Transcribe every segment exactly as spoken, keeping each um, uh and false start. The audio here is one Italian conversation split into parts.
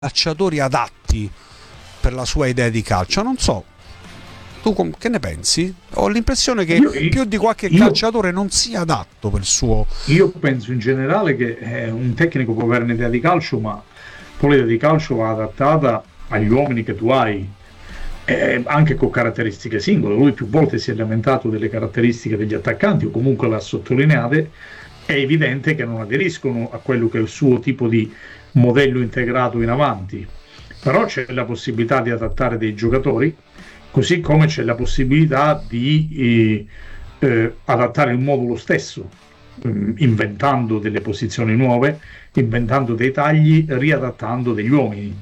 calciatori adatti per la sua idea di calcio. Non so, tu com- che ne pensi? Ho l'impressione che Io, io, più di qualche io, calciatore non sia adatto per il suo... io penso in generale che eh, un tecnico può avere un'idea di calcio, ma poi l'idea di calcio va adattata agli uomini che tu hai, eh, anche con caratteristiche singole. Lui più volte si è lamentato delle caratteristiche degli attaccanti, o comunque le ha sottolineate. È evidente che non aderiscono a quello che è il suo tipo di modello integrato in avanti, però c'è la possibilità di adattare dei giocatori, così come c'è la possibilità di eh, eh, adattare il modulo stesso, mh, inventando delle posizioni nuove, inventando dei tagli, riadattando degli uomini.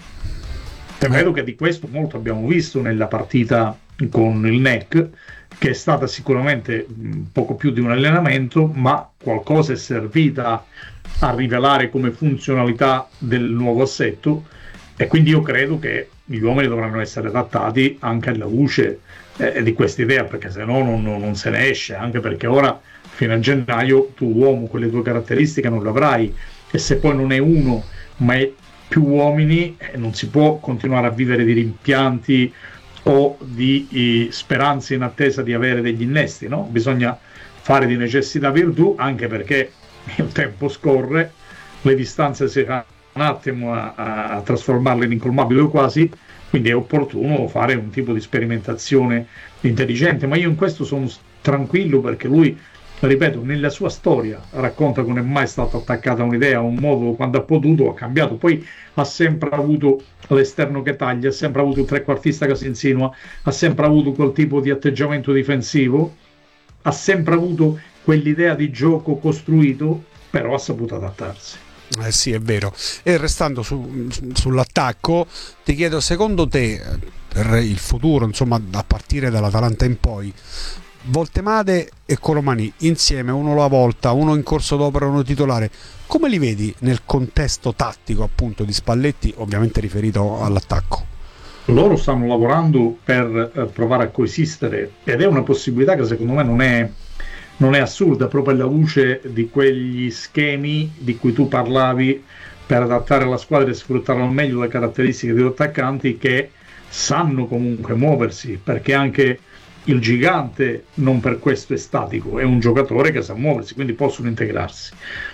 E vedo che di questo molto abbiamo visto nella partita con il N E C, che è stata sicuramente poco più di un allenamento, ma qualcosa è servita a rivelare come funzionalità del nuovo assetto, e quindi io credo che gli uomini dovranno essere adattati anche alla luce eh, di questa idea, perché se no non, non se ne esce, anche perché ora fino a gennaio tu uomo quelle due caratteristiche non le avrai, e se poi non è uno ma è più uomini eh, non si può continuare a vivere di rimpianti o di eh, speranze in attesa di avere degli innesti, no? Bisogna fare di necessità virtù, anche perché il tempo scorre, le distanze si fanno un attimo a, a, a trasformarle in incolmabili o quasi, quindi è opportuno fare un tipo di sperimentazione intelligente. Ma io in questo sono tranquillo, perché lui, ripeto, nella sua storia racconta che non è mai stato attaccato a un'idea, a un modo, quando ha potuto ha cambiato, poi ha sempre avuto l'esterno che taglia, ha sempre avuto il trequartista che si insinua, ha sempre avuto quel tipo di atteggiamento difensivo, ha sempre avuto quell'idea di gioco costruito, però ha saputo adattarsi. Eh sì, è vero. E restando su, sull'attacco, ti chiedo, secondo te, per il futuro, insomma, a partire dall'Atalanta in poi, Voltemade e Colomani insieme, uno alla volta, uno in corso d'opera, uno titolare, come li vedi nel contesto tattico appunto di Spalletti, ovviamente riferito all'attacco? Loro stanno lavorando per eh, provare a coesistere, ed è una possibilità che secondo me non è, non è assurda, proprio alla luce di quegli schemi di cui tu parlavi, per adattare la squadra e sfruttare al meglio le caratteristiche degli attaccanti, che sanno comunque muoversi, perché anche il gigante non per questo è statico, è un giocatore che sa muoversi, quindi possono integrarsi.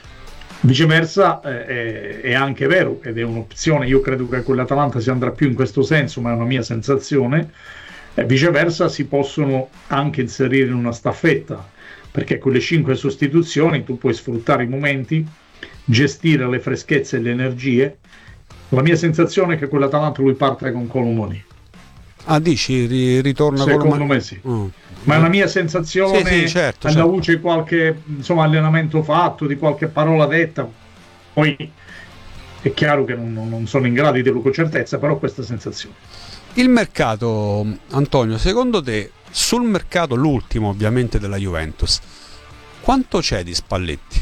Viceversa eh, è anche vero, ed è un'opzione, io credo che con l'Atalanta si andrà più in questo senso, ma è una mia sensazione, eh, viceversa si possono anche inserire in una staffetta, perché con le cinque sostituzioni tu puoi sfruttare i momenti, gestire le freschezze e le energie. La mia sensazione è che con l'Atalanta lui parte con Colomoni. Ah, dici, ri- ritorna con Secondo Colomani? me sì. Mm. Ma è una mia sensazione, Sì, sì, certo, alla certo. luce di qualche insomma, allenamento fatto, di qualche parola detta. Poi è chiaro che non, non sono in grado di dirlo con certezza, però ho questa sensazione. Il mercato, Antonio, secondo te, sul mercato, l'ultimo ovviamente della Juventus, quanto c'è di Spalletti?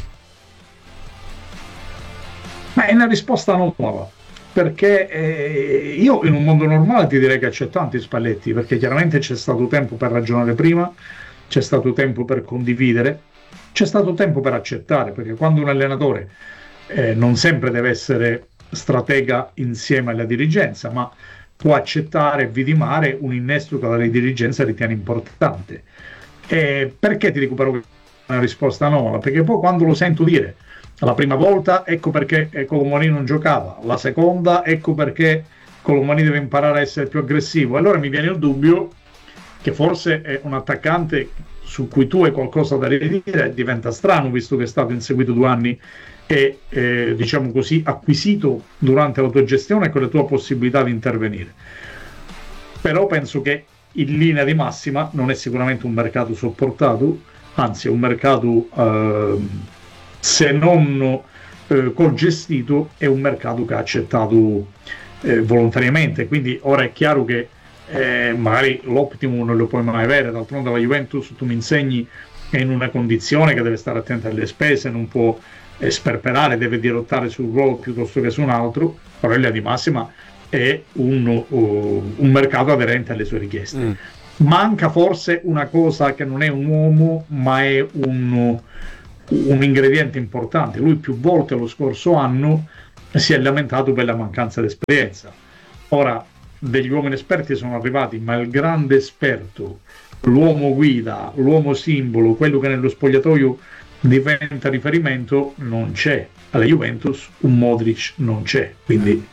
Ma è una risposta non nuova, perché eh, io in un mondo normale ti direi che c'è tanti Spalletti, perché chiaramente c'è stato tempo per ragionare prima, c'è stato tempo per condividere, c'è stato tempo per accettare, perché quando un allenatore eh, non sempre deve essere stratega insieme alla dirigenza, ma può accettare e vidimare un innesto che la dirigenza ritiene importante. E perché ti dico però che è una risposta nuova? Perché poi quando lo sento dire la prima volta, ecco perché Colomani non giocava, la seconda, ecco perché Colomani deve imparare a essere più aggressivo, allora mi viene il dubbio che forse è un attaccante su cui tu hai qualcosa da ridire, diventa strano visto che è stato inseguito due anni e eh, diciamo così acquisito durante la tua gestione con le tue possibilità di intervenire. Però penso che in linea di massima non è sicuramente un mercato sopportato, anzi è un mercato eh, se non eh, congestito, è un mercato che ha accettato eh, volontariamente, quindi ora è chiaro che eh, magari l'optimum non lo puoi mai avere, d'altronde la Juventus, tu mi insegni, è in una condizione che deve stare attenta alle spese, non può eh, sperperare, deve dirottare su un ruolo piuttosto che su un altro, però in linea di massima è un, uh, un mercato aderente alle sue richieste. Mm. Manca forse una cosa che non è un uomo ma è un, un ingrediente importante. Lui più volte lo scorso anno si è lamentato per la mancanza di esperienza. Ora, degli uomini esperti sono arrivati, ma il grande esperto, l'uomo guida, l'uomo simbolo, quello che nello spogliatoio diventa riferimento, non c'è. Alla Juventus un Modric non c'è, quindi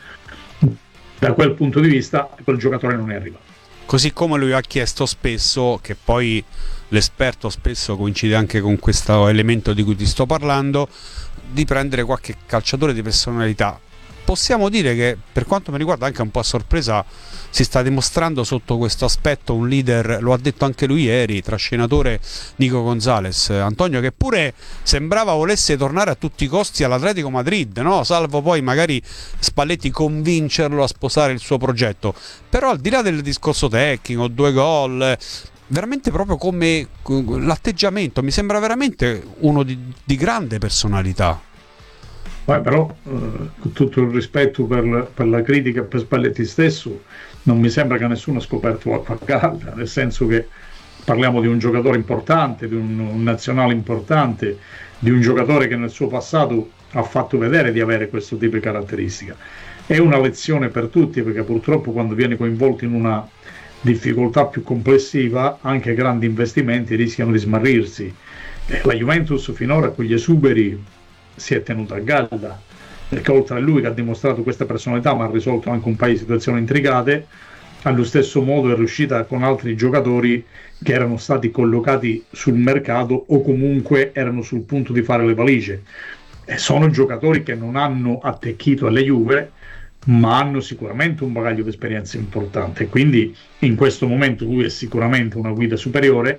da quel punto di vista quel giocatore non è arrivato. Così come lui ha chiesto spesso, che poi l'esperto spesso coincide anche con questo elemento di cui ti sto parlando, di prendere qualche calciatore di personalità. Possiamo dire che, per quanto mi riguarda, anche un po' a sorpresa, si sta dimostrando sotto questo aspetto un leader, lo ha detto anche lui ieri, trascinatore, Nico Gonzalez, Antonio, che pure sembrava volesse tornare a tutti i costi all'Atletico Madrid, no? Salvo poi magari Spalletti convincerlo a sposare il suo progetto. Però al di là del discorso tecnico, due gol, veramente proprio come l'atteggiamento, mi sembra veramente uno di, di grande personalità. Beh, però, eh, con tutto il rispetto per, per la critica per Spalletti stesso, non mi sembra che nessuno ha scoperto acqua calda, nel senso che parliamo di un giocatore importante, di un, un nazionale importante, di un giocatore che nel suo passato ha fatto vedere di avere questo tipo di caratteristica. È una lezione per tutti, perché purtroppo quando viene coinvolto in una difficoltà più complessiva, anche grandi investimenti rischiano di smarrirsi. Eh, la Juventus finora con gli esuberi si è tenuta a galla, perché oltre a lui che ha dimostrato questa personalità ma ha risolto anche un paio di situazioni intricate, allo stesso modo è riuscita con altri giocatori che erano stati collocati sul mercato o comunque erano sul punto di fare le valigie, e sono giocatori che non hanno attecchito alle Juve ma hanno sicuramente un bagaglio di esperienza importante, quindi in questo momento lui è sicuramente una guida superiore,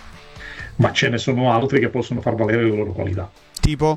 ma ce ne sono altri che possono far valere le loro qualità. Tipo?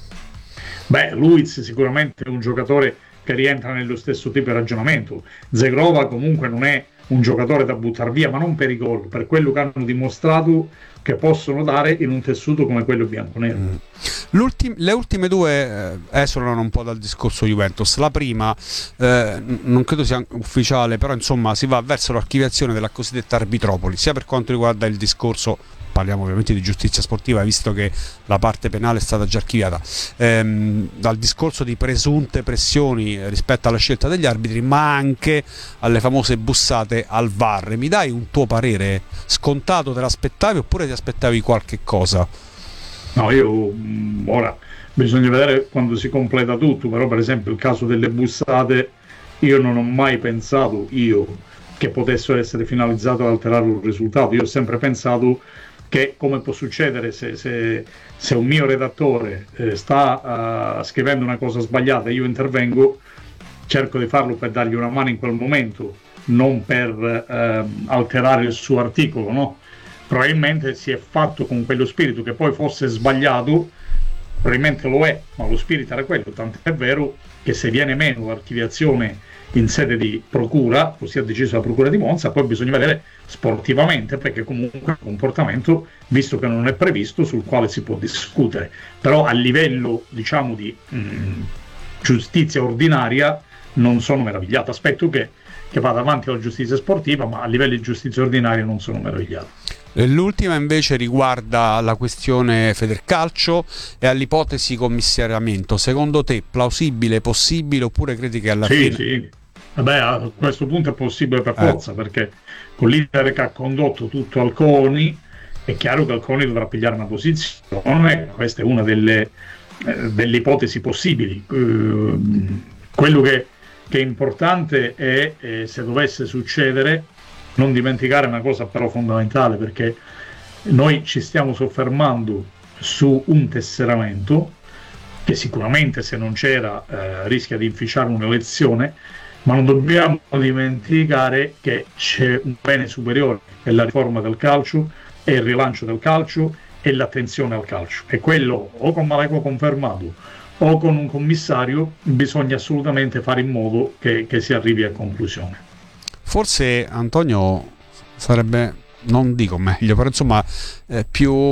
Beh, Luiz sicuramente è un giocatore che rientra nello stesso tipo di ragionamento. Zegrova comunque non è un giocatore da buttare via, ma non per i gol, per quello che hanno dimostrato che possono dare in un tessuto come quello bianconero. Mm. L'ultim- le ultime due eh, esulano un po' dal discorso Juventus. La prima eh, non credo sia ufficiale, però insomma si va verso l'archiviazione della cosiddetta arbitropoli, sia per quanto riguarda il discorso, parliamo ovviamente di giustizia sportiva visto che la parte penale è stata già archiviata, ehm, dal discorso di presunte pressioni rispetto alla scelta degli arbitri, ma anche alle famose bussate al V A R. Mi dai un tuo parere? Scontato, te l'aspettavi oppure ti aspettavi qualche cosa? No, io ora bisogna vedere quando si completa tutto, però per esempio il caso delle bussate io non ho mai pensato io che potessero essere finalizzate ad alterare un risultato. Io ho sempre pensato che, come può succedere se, se, se un mio redattore eh, sta uh, scrivendo una cosa sbagliata e io intervengo, cerco di farlo per dargli una mano in quel momento, non per uh, alterare il suo articolo, no? Probabilmente si è fatto con quello spirito, che poi fosse sbagliato, probabilmente lo è, ma lo spirito era quello, tant'è vero che se viene meno l'archiviazione in sede di procura, così ha deciso la procura di Monza, poi bisogna vedere sportivamente, perché comunque è un comportamento, visto che non è previsto, sul quale si può discutere, però a livello diciamo di mh, giustizia ordinaria non sono meravigliato. Aspetto che, che vada avanti la giustizia sportiva, ma a livello di giustizia ordinaria non sono meravigliato. L'ultima invece riguarda la questione Federcalcio e all'ipotesi commissariamento. Secondo te plausibile, possibile, oppure credi che alla sì, fine... Sì, vabbè, a questo punto è possibile per forza, eh. perché con l'iter che ha condotto tutto Alconi è chiaro che Alconi dovrà pigliare una posizione. Questa è una delle, eh, delle ipotesi possibili. Uh, quello che, che è importante è, eh, se dovesse succedere, non dimenticare una cosa però fondamentale, perché noi ci stiamo soffermando su un tesseramento che sicuramente, se non c'era, eh, rischia di inficiare un'elezione, ma non dobbiamo dimenticare che c'è un bene superiore, è la riforma del calcio, è il rilancio del calcio e l'attenzione al calcio, e quello o con Maleco confermato o con un commissario bisogna assolutamente fare in modo che, che si arrivi a conclusione. Forse, Antonio, sarebbe, non dico meglio, però insomma eh, più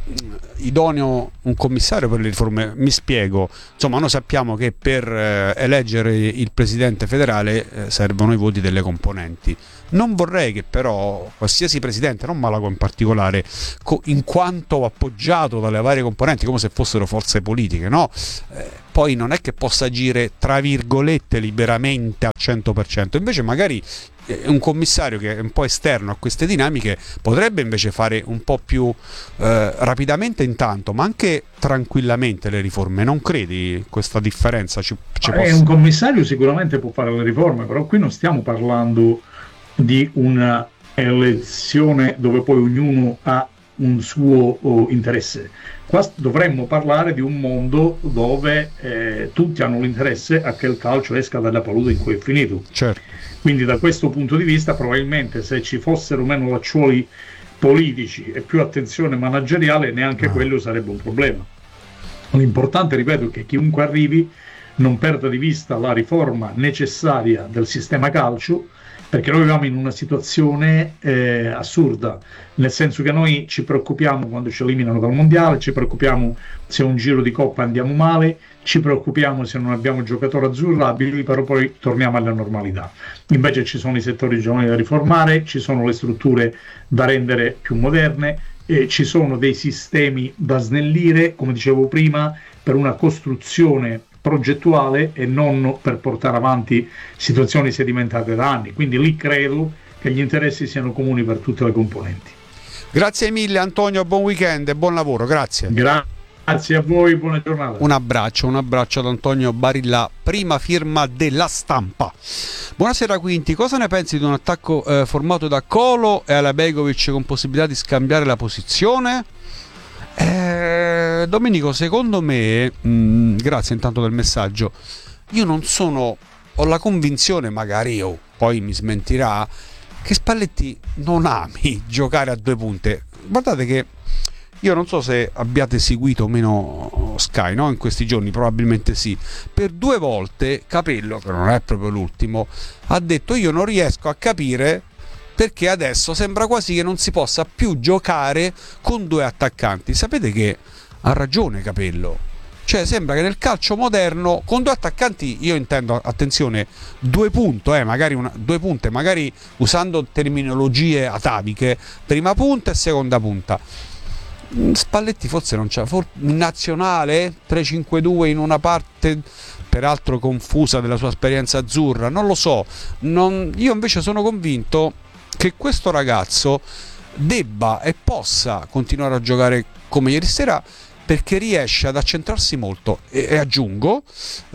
idoneo un commissario per le riforme? Mi spiego, insomma noi sappiamo che per eh, eleggere il presidente federale eh, servono i voti delle componenti. Non vorrei che però qualsiasi presidente, non Malago in particolare, co- in quanto appoggiato dalle varie componenti come se fossero forze politiche, no? Eh, poi non è che possa agire tra virgolette liberamente al cento per cento, invece magari un commissario che è un po' esterno a queste dinamiche potrebbe invece fare un po' più eh, rapidamente intanto, ma anche tranquillamente le riforme. Non credi questa differenza ci, ci eh, possa... Un commissario sicuramente può fare le riforme, però qui non stiamo parlando di una elezione dove poi ognuno ha un suo oh, interesse. Qua dovremmo parlare di un mondo dove eh, tutti hanno l'interesse a che il calcio esca dalla palude in cui è finito. Certo. Quindi da questo punto di vista probabilmente se ci fossero meno lacciuoli politici e più attenzione manageriale neanche no. quello sarebbe un problema. L'importante, ripeto, è che chiunque arrivi non perda di vista la riforma necessaria del sistema calcio, perché noi viviamo in una situazione eh, assurda, nel senso che noi ci preoccupiamo quando ci eliminano dal mondiale, ci preoccupiamo se un giro di coppa andiamo male, ci preoccupiamo se non abbiamo giocatori azzurrabili, però poi torniamo alla normalità. Invece ci sono i settori giovani da riformare, ci sono le strutture da rendere più moderne, eh, ci sono dei sistemi da snellire, come dicevo prima, per una costruzione progettuale e non per portare avanti situazioni sedimentate da anni. Quindi lì credo che gli interessi siano comuni per tutte le componenti. Grazie mille Antonio, buon weekend e buon lavoro, grazie. Grazie a voi, buona giornata. Un abbraccio, un abbraccio ad Antonio Barilla, prima firma della Stampa. Buonasera Quinti, cosa ne pensi di un attacco eh, formato da Colo e Alabegovic con possibilità di scambiare la posizione? Eh, Domenico, secondo me, mh, grazie intanto del messaggio, io non sono, ho la convinzione, magari io, poi mi smentirà, che Spalletti non ami giocare a due punte. Guardate che io non so se abbiate seguito o meno Sky, no? In questi giorni probabilmente sì. Per due volte Capello, che non è proprio l'ultimo, ha detto io non riesco a capire perché adesso sembra quasi che non si possa più giocare con due attaccanti. Sapete che ha ragione Capello, cioè sembra che nel calcio moderno con due attaccanti, io intendo, attenzione, due punte, eh, magari una, due punte, magari usando terminologie ataviche, prima punta e seconda punta. Spalletti forse non c'ha, for- nazionale tre cinque due in una parte peraltro confusa della sua esperienza azzurra, non lo so. Non, io invece sono convinto che questo ragazzo debba e possa continuare a giocare come ieri sera, perché riesce ad accentrarsi molto e, e aggiungo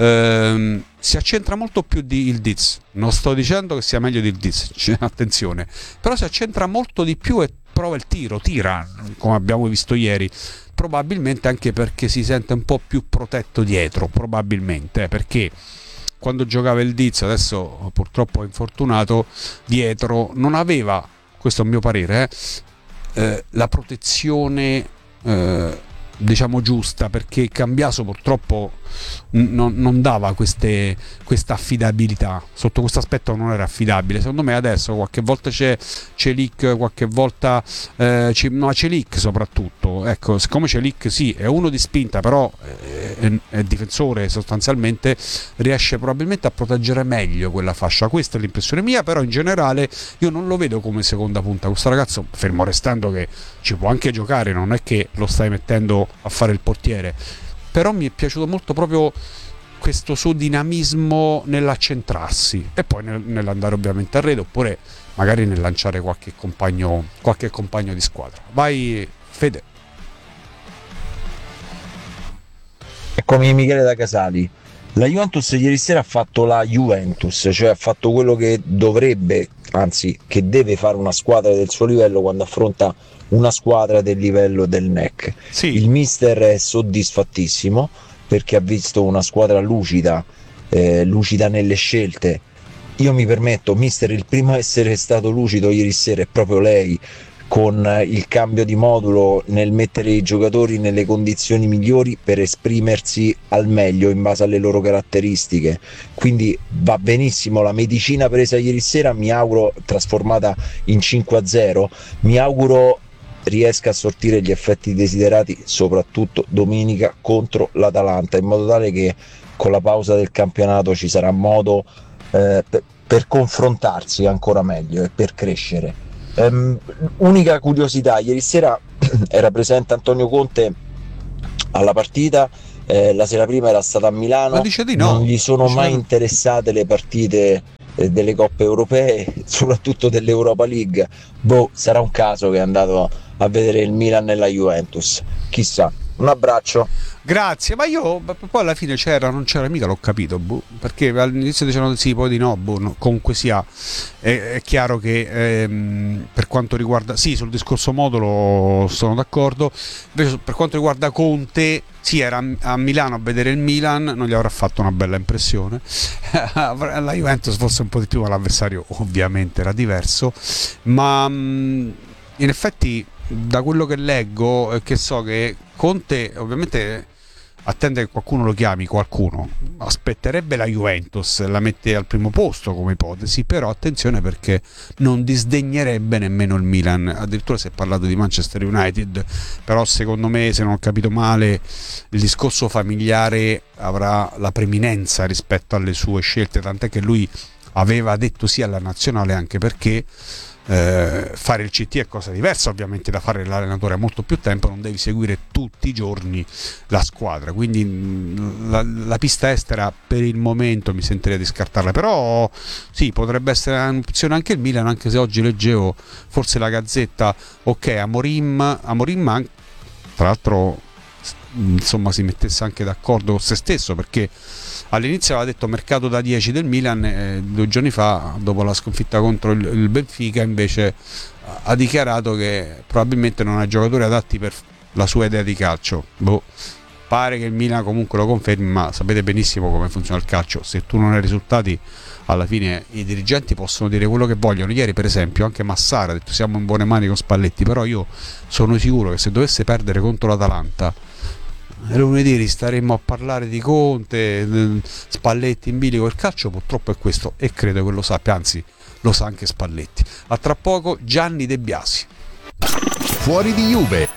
ehm, si accentra molto più di Ildiz. Non sto dicendo che sia meglio di Ildiz, attenzione, però si accentra molto di più e prova il tiro, tira come abbiamo visto ieri, probabilmente anche perché si sente un po' più protetto dietro, probabilmente eh, perché quando giocava il Diz, adesso purtroppo è infortunato, dietro non aveva, questo è un mio parere, eh, eh, la protezione eh, diciamo giusta, perché Cambiaso purtroppo non, non dava queste, questa affidabilità, sotto questo aspetto non era affidabile. Secondo me adesso qualche volta c'è Celic, qualche volta eh, c'è, no, Celic soprattutto, ecco, siccome Celic sì è uno di spinta, però è, è difensore, sostanzialmente riesce probabilmente a proteggere meglio quella fascia. Questa è l'impressione mia, però in generale io non lo vedo come seconda punta questo ragazzo, fermo restando che ci può anche giocare, non è che lo stai mettendo a fare il portiere, però mi è piaciuto molto proprio questo suo dinamismo nell'accentrarsi e poi nel, nell'andare ovviamente a rete, oppure magari nel lanciare qualche compagno, qualche compagno di squadra. Vai Fede. È come Michele da Casali. La Juventus ieri sera ha fatto la Juventus, cioè ha fatto quello che dovrebbe, anzi che deve fare una squadra del suo livello quando affronta una squadra del livello del N E C. Sì. Il mister è soddisfattissimo perché ha visto una squadra lucida, eh, lucida nelle scelte. Io mi permetto, mister, il primo a essere stato lucido ieri sera è proprio lei, con il cambio di modulo nel mettere i giocatori nelle condizioni migliori per esprimersi al meglio in base alle loro caratteristiche. Quindi va benissimo la medicina presa ieri sera, mi auguro trasformata in cinque a zero, mi auguro riesca a sortire gli effetti desiderati, soprattutto domenica contro l'Atalanta, in modo tale che con la pausa del campionato ci sarà modo eh, per, per confrontarsi ancora meglio e per crescere. Um, unica curiosità, ieri sera era presente Antonio Conte alla partita, eh, la sera prima era stato a Milano. Ma dice di no. Non gli sono dice mai no. interessate le partite eh, delle coppe europee, soprattutto dell'Europa League. Boh, sarà un caso che è andato a vedere il Milan e la Juventus, chissà. Un abbraccio. Grazie, ma io poi alla fine c'era, non c'era mica, l'ho capito, boh, perché all'inizio dicevano sì, poi di no, boh, no, comunque sia, è, è chiaro che ehm, per quanto riguarda, sì, sul discorso modulo sono d'accordo, invece per quanto riguarda Conte, sì, era a Milano a vedere il Milan, non gli avrà fatto una bella impressione, la Juventus forse un po' di più, ma l'avversario ovviamente era diverso, ma mh, in effetti da quello che leggo e che so che Conte ovviamente attende che qualcuno lo chiami, qualcuno aspetterebbe la Juventus, la mette al primo posto come ipotesi, però attenzione perché non disdegnerebbe nemmeno il Milan, addirittura si è parlato di Manchester United, però secondo me, se non ho capito male, il discorso familiare avrà la preminenza rispetto alle sue scelte, tant'è che lui aveva detto sì alla nazionale, anche perché Eh, fare il C T è cosa diversa ovviamente da fare l'allenatore, ha molto più tempo, non devi seguire tutti i giorni la squadra, quindi la, la pista estera per il momento mi sentirei di scartarla, però sì, potrebbe essere un'opzione anche il Milan, anche se oggi leggevo forse la Gazzetta, ok, Amorim, Amorim tra l'altro insomma si mettesse anche d'accordo con se stesso, perché all'inizio aveva detto mercato da dieci del Milan, eh, due giorni fa dopo la sconfitta contro il, il Benfica invece ha dichiarato che probabilmente non ha giocatori adatti per la sua idea di calcio. Boh, pare che il Milan comunque lo confermi, ma sapete benissimo come funziona il calcio, se tu non hai risultati alla fine i dirigenti possono dire quello che vogliono. Ieri per esempio anche Massara ha detto siamo in buone mani con Spalletti, però io sono sicuro che se dovesse perdere contro l'Atalanta lunedì staremmo a parlare di Conte, Spalletti in bilico. Il calcio purtroppo è questo e credo che lo sappia, anzi lo sa anche Spalletti. A tra poco Gianni De Biasi. Fuori di Juve.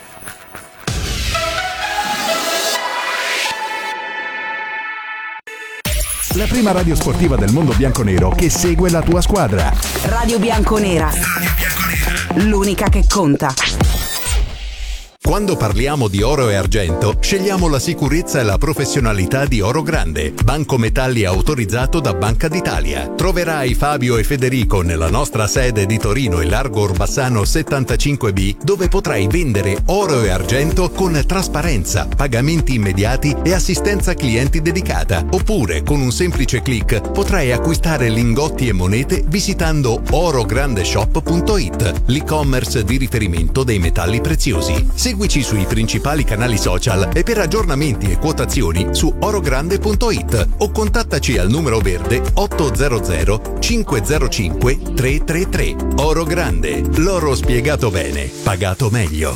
La prima radio sportiva del mondo bianconero che segue la tua squadra. Radio Bianconera. L'unica che conta. Quando parliamo di oro e argento, scegliamo la sicurezza e la professionalità di Oro Grande, banco metalli autorizzato da Banca d'Italia. Troverai Fabio e Federico nella nostra sede di Torino in Largo Orbassano settantacinque B, dove potrai vendere oro e argento con trasparenza, pagamenti immediati e assistenza clienti dedicata. Oppure, con un semplice click, potrai acquistare lingotti e monete visitando orograndeshop punto it, l'e-commerce di riferimento dei metalli preziosi. Seguici sui principali canali social e per aggiornamenti e quotazioni su orogrande punto it o contattaci al numero verde otto zero zero cinque zero cinque tre tre tre. Oro Grande, l'oro spiegato bene, pagato meglio.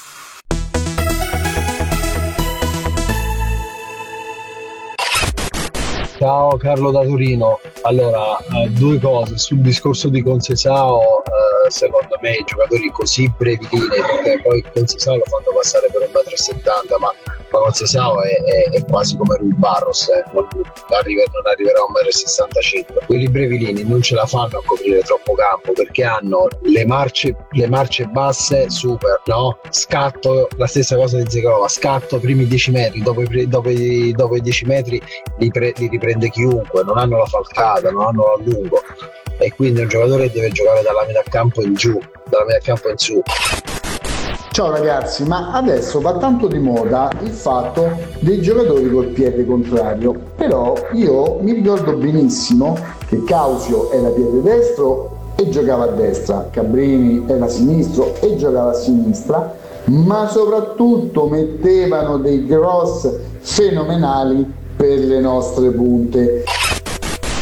Ciao Carlo da Torino. Allora, eh, due cose sul discorso di Conceição. Eh, secondo me i giocatori così brevilini, perché poi Conceição lo fanno passare per un metro e settanta, ma, ma Conceição è, è, è quasi come Rui Barros, eh. non, arriva, non arriverà a un metro e sessantacinque. Quelli brevilini non ce la fanno a coprire troppo campo, perché hanno le marce, le marce basse super, no? Scatto, la stessa cosa di Zegova, scatto primi dieci metri, dopo i, dopo i, dopo i dieci metri li, pre, li riprende chiunque, non hanno la falcata, non hanno l'allungo, e quindi un giocatore deve giocare dalla metà campo in giù, dalla metà campo in su. Ciao ragazzi, ma adesso va tanto di moda il fatto dei giocatori col piede contrario, però io mi ricordo benissimo che Causio era piede destro e giocava a destra, Cabrini era sinistro e giocava a sinistra, ma soprattutto mettevano dei cross fenomenali per le nostre punte. Ciao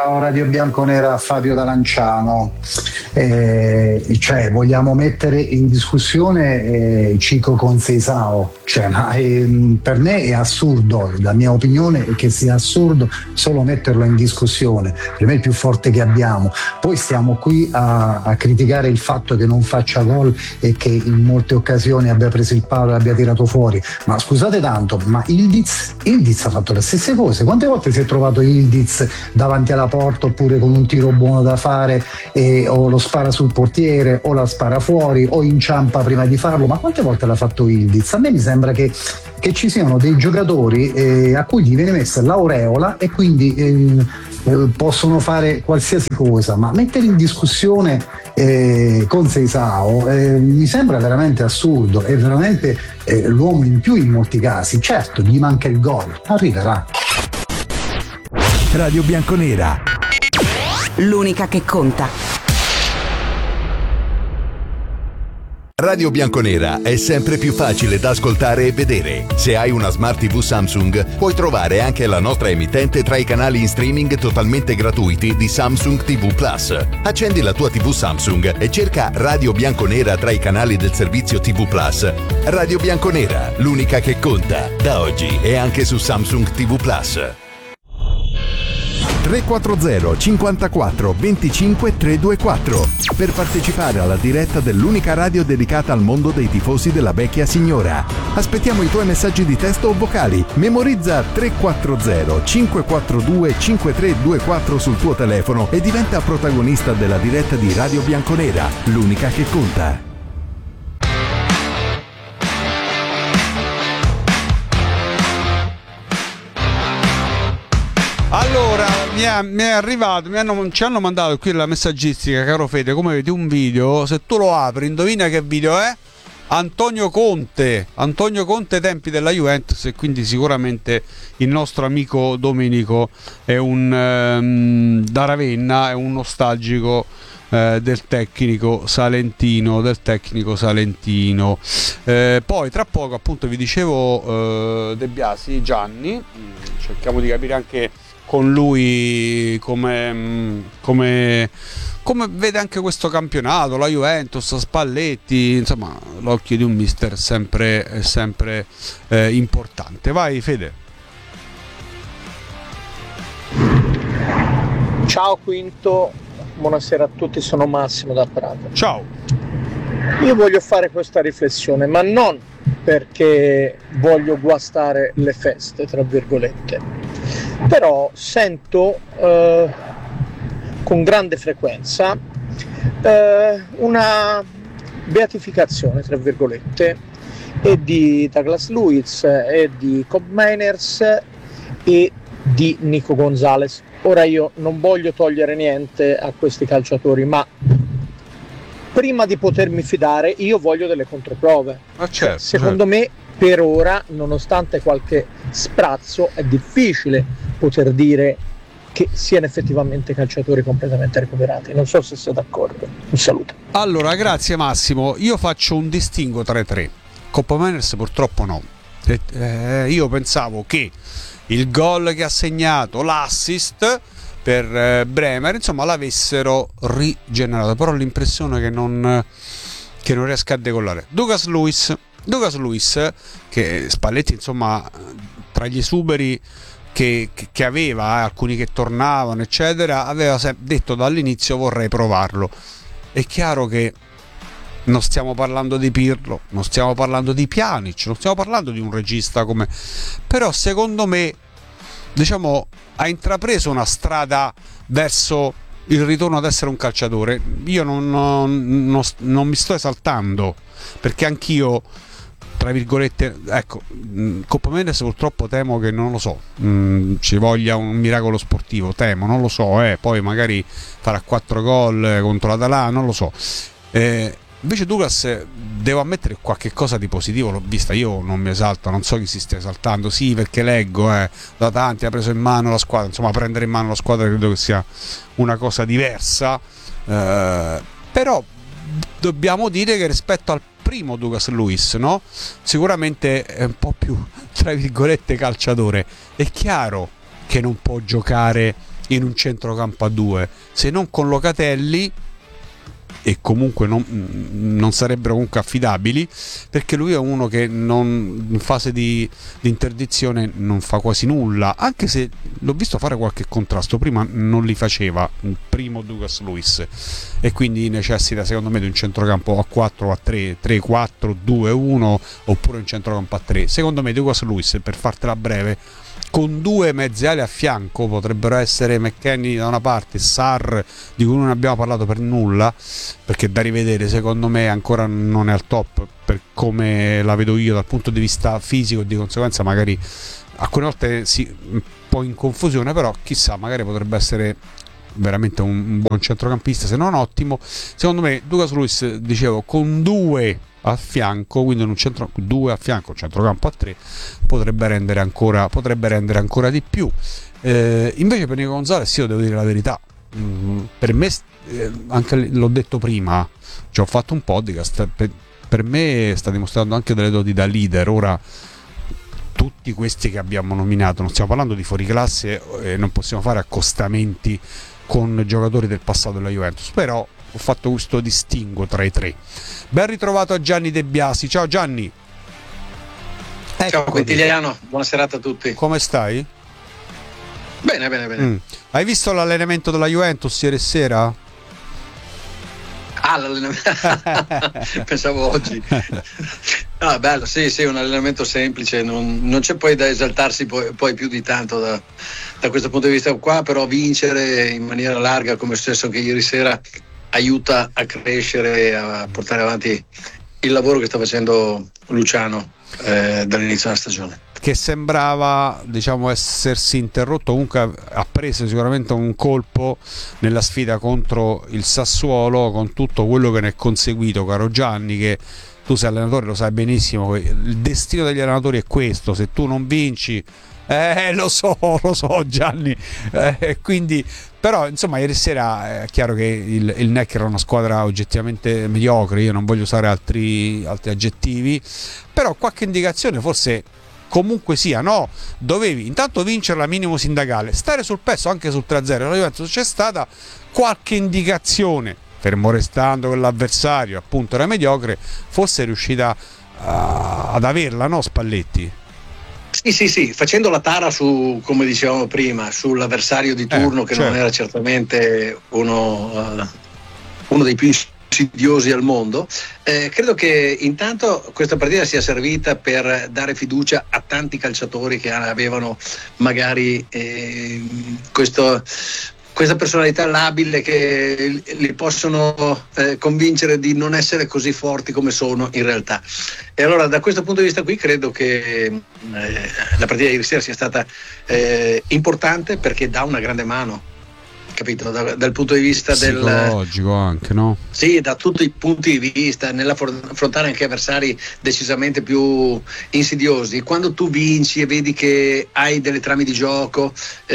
Ciao Radio Bianconera, Fabio da Lanciano. Eh, cioè, vogliamo mettere in discussione eh, Chico Conceição, cioè, ma, eh, per me è assurdo, la mia opinione è che sia assurdo solo metterlo in discussione, per me è il più forte che abbiamo. Poi stiamo qui a, a criticare il fatto che non faccia gol e che in molte occasioni abbia preso il palo e l'abbia tirato fuori, ma scusate tanto, ma Ildiz, Ildiz ha fatto le stesse cose. Quante volte si è trovato Ildiz davanti alla porta oppure con un tiro buono da fare e, o lo spara sul portiere o la spara fuori o inciampa prima di farlo? Ma quante volte l'ha fatto Ildiz? A me mi sembra che, che ci siano dei giocatori eh, a cui gli viene messa l'aureola e quindi eh, eh, possono fare qualsiasi cosa, ma mettere in discussione eh, Conceição eh, mi sembra veramente assurdo, è veramente eh, l'uomo in più in molti casi. Certo, gli manca il gol, arriverà. Radio Bianconera, l'unica che conta. Radio Bianconera è sempre più facile da ascoltare e vedere. Se hai una Smart tivù Samsung, puoi trovare anche la nostra emittente tra i canali in streaming totalmente gratuiti di Samsung tivù Plus. Accendi la tua tivù Samsung e cerca Radio Bianconera tra i canali del servizio tivù Plus. Radio Bianconera, l'unica che conta. Da oggi è anche su Samsung tivù Plus. tre quattro zero cinquantaquattro venticinque trecentoventiquattro per partecipare alla diretta dell'unica radio dedicata al mondo dei tifosi della vecchia signora. Aspettiamo i tuoi messaggi di testo o vocali. Memorizza tre quattro zero cinque quattro due cinque tre due quattro sul tuo telefono e diventa protagonista della diretta di Radio Bianconera, l'unica che conta. Allora, mi è, mi è arrivato, mi hanno, ci hanno mandato qui la messaggistica, caro Fede, come vedi un video, se tu lo apri, indovina che video è? Antonio Conte, Antonio Conte tempi della Juventus, e quindi sicuramente il nostro amico Domenico è un um, da Ravenna, è un nostalgico eh, del tecnico salentino, del tecnico salentino. Eh, poi tra poco, appunto, vi dicevo eh, De Biasi, Gianni, cerchiamo di capire anche con lui come, come, come vede anche questo campionato, la Juventus, Spalletti, insomma l'occhio di un mister è sempre, è sempre eh, importante. Vai Fede. Ciao Quinto, buonasera a tutti, sono Massimo da Prato. Ciao. Io voglio fare questa riflessione, ma non perché voglio guastare le feste, tra virgolette, però sento eh, con grande frequenza eh, una beatificazione, tra virgolette, e di Douglas Luiz e di Cobb Meiners e di Nico Gonzalez. Ora io non voglio togliere niente a questi calciatori, ma prima di potermi fidare io voglio delle controprove. Ah, certo, secondo certo. me per ora, nonostante qualche sprazzo, è difficile poter dire che siano effettivamente calciatori completamente recuperati. Non so se sei d'accordo. Un saluto. Allora, grazie Massimo. Io faccio un distinguo tra i tre. Coppa Meiners purtroppo no. Eh, io pensavo che il gol che ha segnato, l'assist per eh, Bremer, insomma, l'avessero rigenerato, però ho l'impressione che non, che non riesca a decollare. Douglas Luiz, Douglas Luiz, che Spalletti, insomma, tra gli esuberi che, che, che aveva, eh, alcuni che tornavano, eccetera, aveva detto dall'inizio vorrei provarlo. È chiaro che non stiamo parlando di Pirlo, non stiamo parlando di Pjanic, non stiamo parlando di un regista come... Però secondo me, diciamo, ha intrapreso una strada verso il ritorno ad essere un calciatore. Io non, non, non, non mi sto esaltando, perché anch'io, tra virgolette, ecco, Coppa Mendes purtroppo temo che, non lo so, mh, ci voglia un miracolo sportivo, temo, non lo so, eh, poi magari farà quattro gol contro l'Atalanta, non lo so. Eh, Invece Douglas, devo ammettere qualche cosa di positivo l'ho vista. Io non mi esalto, non so chi si stia esaltando, sì, perché leggo eh, da tanti, ha preso in mano la squadra, insomma prendere in mano la squadra credo che sia una cosa diversa, eh, però dobbiamo dire che rispetto al primo Douglas Luiz, no? Sicuramente è un po' più, tra virgolette, calciatore. È chiaro che non può giocare in un centrocampo a due, se non con Locatelli, e comunque non, non sarebbero comunque affidabili, perché lui è uno che non, in fase di, di interdizione non fa quasi nulla, anche se l'ho visto fare qualche contrasto, prima non li faceva il primo Douglas Luiz, e quindi necessita secondo me di un centrocampo a quattro, a tre, tre quattro, due uno, oppure un centrocampo a tre. Secondo me Douglas Luiz, per fartela breve, con due mezze ali a fianco, potrebbero essere McKennie da una parte, Sarr di cui non abbiamo parlato per nulla, perché da rivedere secondo me ancora non è al top per come la vedo io dal punto di vista fisico, e di conseguenza magari alcune volte si un po' in confusione, però chissà, magari potrebbe essere veramente un, un buon centrocampista, se non ottimo. Secondo me Douglas Luiz, dicevo, con due a fianco, quindi in un centro, due a fianco, un centrocampo a tre, potrebbe rendere ancora, potrebbe rendere ancora di più. Eh, invece per Nico Gonzalez, io devo dire la verità, mm, per me, eh, anche l'ho detto prima, ci ho fatto un podcast, per, per me sta dimostrando anche delle doti da leader. Ora, tutti questi che abbiamo nominato, non stiamo parlando di fuoriclasse, eh, non possiamo fare accostamenti con giocatori del passato della Juventus, però ho fatto questo distinguo tra i tre. Ben ritrovato a Gianni De Biasi. Ciao Gianni. Eccoti. Ciao Quintiliano, buona serata a tutti. Come stai? Bene, bene, bene. Mm. Hai visto l'allenamento della Juventus ieri sera? Ah, l'allenamento. Pensavo oggi. No, bello, sì, sì, un allenamento semplice, non, non c'è poi da esaltarsi poi, poi più di tanto da, da questo punto di vista qua, però vincere in maniera larga, come è successo anche ieri sera, aiuta a crescere, a portare avanti il lavoro che sta facendo Luciano eh, dall'inizio della stagione, che sembrava, diciamo, essersi interrotto. Comunque ha preso sicuramente un colpo nella sfida contro il Sassuolo, con tutto quello che ne è conseguito, caro Gianni, che tu sei allenatore, lo sai benissimo, il destino degli allenatori è questo: se tu non vinci, eh lo so, lo so Gianni, eh, quindi, però insomma ieri sera è chiaro che il, il N E C era una squadra oggettivamente mediocre, io non voglio usare altri, altri aggettivi, però qualche indicazione forse comunque sia, no? Dovevi intanto vincere la minimo sindacale, stare sul pezzo anche sul tre a zero, la Juventus c'è stata qualche indicazione, fermo restando che l'avversario appunto era mediocre, fosse riuscita uh, ad averla, no Spalletti? Sì, sì, sì, facendo la tara su, come dicevamo prima, sull'avversario di turno, eh, che certo. non era certamente uno, uh, uno dei più insidiosi al mondo, eh, credo che intanto questa partita sia servita per dare fiducia a tanti calciatori che avevano magari eh, questo... questa personalità labile, che li possono eh, convincere di non essere così forti come sono in realtà. E allora da questo punto di vista qui credo che eh, la partita di ieri sera sia stata eh, importante, perché dà una grande mano, capito? Da, dal punto di vista psicologico del, anche, no? Sì, da tutti i punti di vista, nell'affrontare anche avversari decisamente più insidiosi. Quando tu vinci e vedi che hai delle trame di gioco,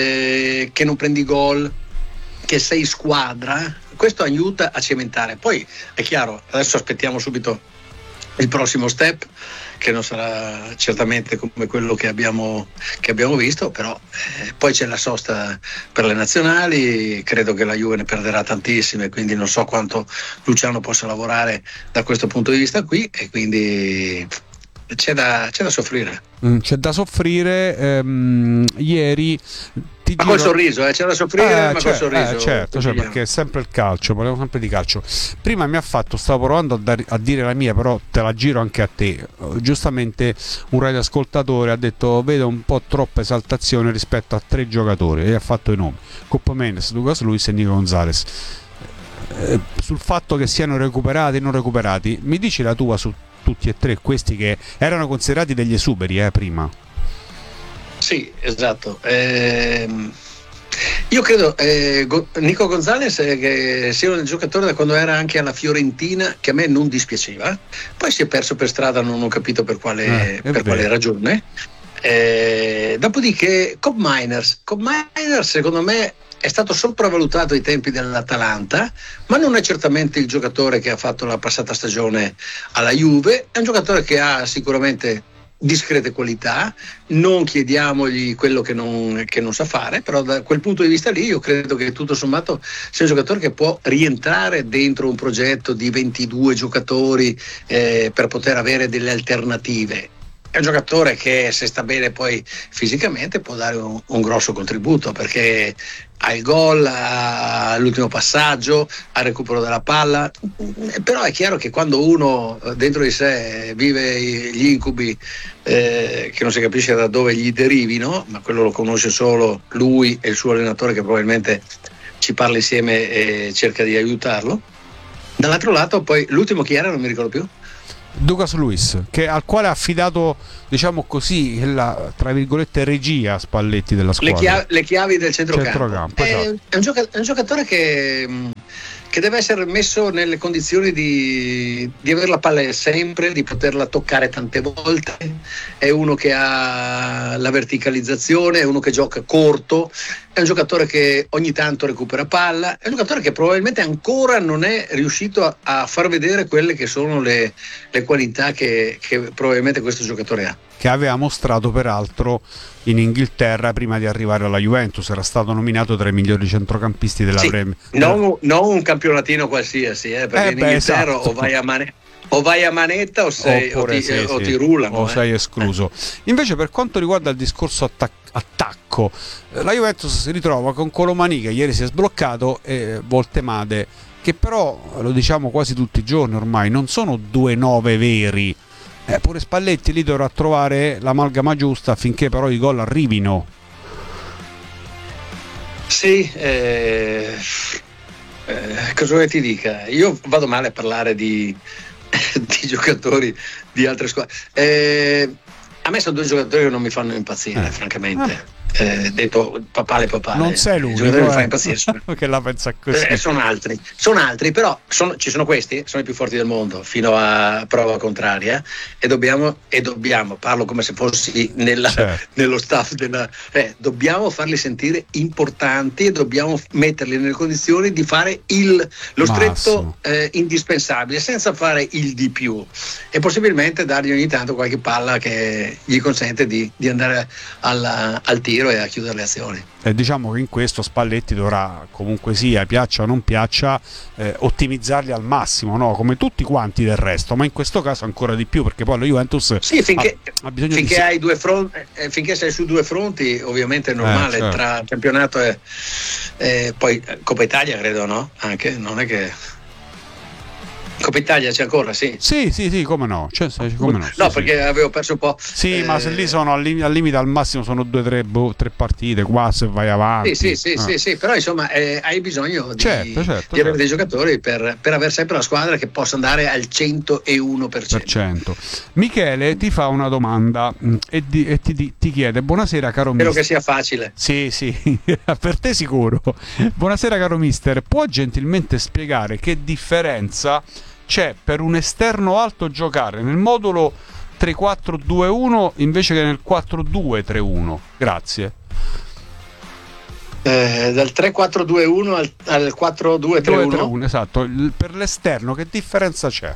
eh, che non prendi gol, che sei squadra, questo aiuta a cementare. Poi è chiaro, adesso aspettiamo subito il prossimo step, che non sarà certamente come quello che abbiamo, che abbiamo visto, però eh, poi c'è la sosta per le nazionali, credo che la Juve ne perderà tantissime, quindi non so quanto Luciano possa lavorare da questo punto di vista qui, e quindi c'è da, c'è da soffrire. Mm, c'è da soffrire. Ehm, ieri ti ma giro... col sorriso, eh, c'è da soffrire, eh, ma cioè, col sorriso. Eh, certo, cioè, perché è sempre il calcio, parliamo sempre di calcio. Prima mi ha fatto, stavo provando a, dar, a dire la mia, però te la giro anche a te. Giustamente un radioascoltatore ha detto: vedo un po' troppa esaltazione rispetto a tre giocatori, e ha fatto i nomi: Coppa Mendes, Douglas Luiz e Nico Gonzalez. Eh, sul fatto che siano recuperati e non recuperati, mi dici la tua su tutti e tre questi che erano considerati degli esuberi eh, prima? Sì, esatto. Ehm, io credo eh, Go- Nico Gonzalez eh, che sia un giocatore da quando era anche alla Fiorentina, che a me non dispiaceva, poi si è perso per strada, non ho capito per quale, eh, per quale ragione. Eh, dopodiché Cobb Miners, Cobb Miners secondo me è stato sopravvalutato ai tempi dell'Atalanta, ma non è certamente il giocatore che ha fatto la passata stagione alla Juve. È un giocatore che ha sicuramente discrete qualità, non chiediamogli quello che non, che non sa fare, però da quel punto di vista lì io credo che tutto sommato sia un giocatore che può rientrare dentro un progetto di ventidue giocatori eh, per poter avere delle alternative. È un giocatore che, se sta bene poi fisicamente, può dare un, un grosso contributo, perché ha il gol, ha l'ultimo passaggio, ha il recupero della palla, però è chiaro che quando uno dentro di sé vive gli incubi eh, che non si capisce da dove gli derivino, ma quello lo conosce solo lui e il suo allenatore, che probabilmente ci parla insieme e cerca di aiutarlo. Dall'altro lato poi l'ultimo chi era, non mi ricordo più. Douglas Luiz, che, al quale ha affidato, diciamo così, la, tra virgolette, regia Spalletti della squadra. Le chiavi, le chiavi del centrocampo. centrocampo è, esatto. è, un gioca- è un giocatore che, che deve essere messo nelle condizioni di, di avere la palla sempre, di poterla toccare tante volte. È uno che ha la verticalizzazione, è uno che gioca corto, è un giocatore che ogni tanto recupera palla, è un giocatore che probabilmente ancora non è riuscito a, a far vedere quelle che sono le, le qualità che, che probabilmente questo giocatore ha. Che aveva mostrato peraltro in Inghilterra prima di arrivare alla Juventus, era stato nominato tra i migliori centrocampisti della sì, Premier. non, non un campionatino qualsiasi, eh, perché eh in beh, Inghilterra esatto. o vai a mane- o vai a manetta o, sei, o, ti, sì, o sì. ti rullano o eh. sei escluso. Invece, per quanto riguarda il discorso attac- attacco, la Juventus si ritrova con Colomani, che ieri si è sbloccato, e Voltemade, che però, lo diciamo quasi tutti i giorni ormai, non sono due nove veri. Eh, pure Spalletti lì dovrà trovare l'amalgama giusta affinché però i gol arrivino. Sì, eh, eh, cosa vuoi ti dica? Io vado male a parlare di, di giocatori di altre squadre. Eh, a me sono due giocatori che non mi fanno impazzire, eh. francamente. Eh, detto papale papale, non sei l'unico, i giocatori eh. mi fa impazzire che la pensa così. Eh, sono altri, sono altri, però sono, ci sono questi, sono i più forti del mondo fino a prova contraria, e dobbiamo, e dobbiamo parlo come se fossi nella, certo. nello staff della, eh, dobbiamo farli sentire importanti e dobbiamo metterli nelle condizioni di fare il, lo stretto eh, indispensabile, senza fare il di più, e possibilmente dargli ogni tanto qualche palla che gli consente di, di andare alla, al tiro e a chiudere le azioni. Eh, diciamo che in questo Spalletti dovrà, comunque sia, piaccia o non piaccia, eh, ottimizzarli al massimo, no? Come tutti quanti del resto, ma in questo caso ancora di più, perché poi la Juventus sì, finché, ha, ha bisogno finché di... hai due fronti, eh, finché sei su due fronti, ovviamente è normale, eh, certo. Tra campionato e eh, poi Coppa Italia, credo, no? Anche non è che Coppa Italia c'è ancora, sì. Sì, sì, sì, come no. Cioè, come no, no sì, perché sì. avevo perso un po'. Sì, eh... ma se lì sono al, lim- al limite, al massimo sono due, tre, boh, tre partite, qua se vai avanti. Sì, sì, sì, ah. sì, sì, però insomma eh, hai bisogno di, certo, certo, di avere certo. dei giocatori per, per avere sempre una squadra che possa andare al centouno per cento. Per cento. Michele ti fa una domanda e, di, e ti, ti chiede: buonasera caro Spero mister. che sia facile. Sì, sì, per te sicuro. Buonasera caro mister, può gentilmente spiegare che differenza c'è per un esterno alto giocare nel modulo tre quattro due uno invece che nel quattro due tre uno? Grazie. Eh, dal tre quattro due uno al, al quattro due tre uno? Esatto. Per l'esterno che differenza c'è?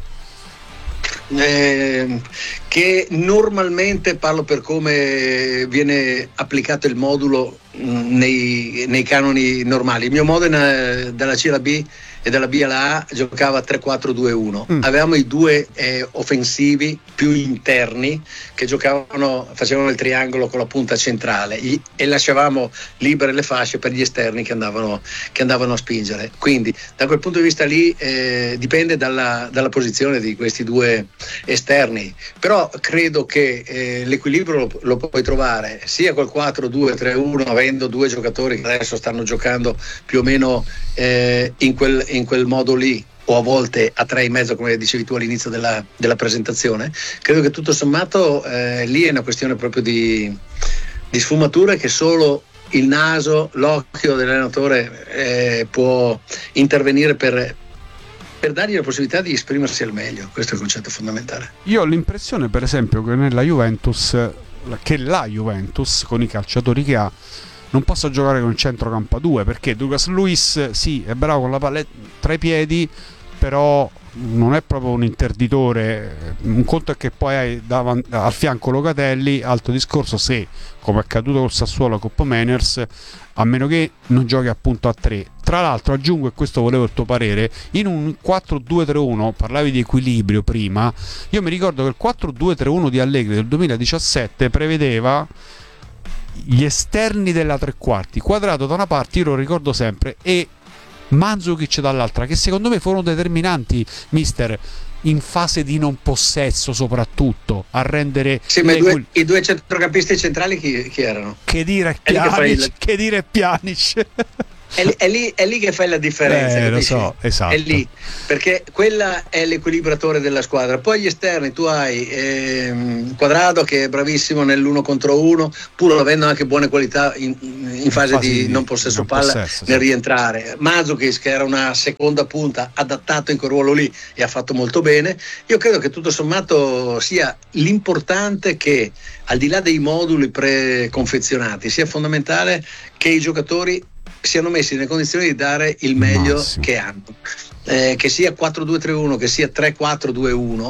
Eh, che normalmente, parlo per come viene applicato il modulo mh, nei, nei canoni normali. Il mio Modena dalla C alla B e dalla B alla A giocava tre quattro due uno. Mm. Avevamo i due eh, offensivi più interni che giocavano, facevano il triangolo con la punta centrale gli, e lasciavamo libere le fasce per gli esterni che andavano, che andavano a spingere. Quindi da quel punto di vista lì eh, dipende dalla, dalla posizione di questi due esterni, però credo che eh, l'equilibrio lo, lo puoi trovare sia col quattro due tre uno, avendo due giocatori che adesso stanno giocando più o meno eh, in quel in quel modo lì, o a volte a tre e mezzo come dicevi tu all'inizio della, della presentazione. Credo che tutto sommato eh, lì è una questione proprio di, di sfumature che solo il naso, l'occhio dell'allenatore eh, può intervenire per, per dargli la possibilità di esprimersi al meglio. Questo è il concetto fondamentale. Io ho l'impressione, per esempio, che nella Juventus, che la Juventus con i calciatori che ha non possa giocare con il centrocampo a due, perché Douglas Luiz sì è bravo con la palla tra i piedi, però non è proprio un interditore. Un conto è che poi hai davanti, al fianco Locatelli, altro discorso se, come è accaduto col Sassuolo Coppa Meiners, a meno che non giochi appunto a tre. Tra l'altro aggiungo, e questo volevo il tuo parere, in un quattro due tre uno, parlavi di equilibrio prima, io mi ricordo che il quattro due tre uno di Allegri del duemiladiciassette prevedeva gli esterni della tre quarti, Quadrato da una parte, io lo ricordo sempre, e Mandzukic dall'altra, che secondo me furono determinanti, mister, in fase di non possesso soprattutto, a rendere sì, ma i due, i due centrocampisti centrali chi, chi erano? Che dire Pjanic, che, che dire Pjanic. È lì, è, lì, è lì che fai la differenza, eh, lo so, esatto. È lì, perché quella è l'equilibratore della squadra. Poi gli esterni, tu hai ehm, Quadrado che è bravissimo nell'uno contro uno, pur avendo anche buone qualità in, in fase, in fase di, di non possesso non palla possesso, nel sì. rientrare. Mandzukic che era una seconda punta, adattato in quel ruolo lì e ha fatto molto bene. Io credo che tutto sommato sia l'importante che, al di là dei moduli preconfezionati, sia fondamentale che i giocatori siano messi nelle condizioni di dare il meglio Massimo. che hanno, eh, che sia quattro due tre uno, che sia tre quattro due uno,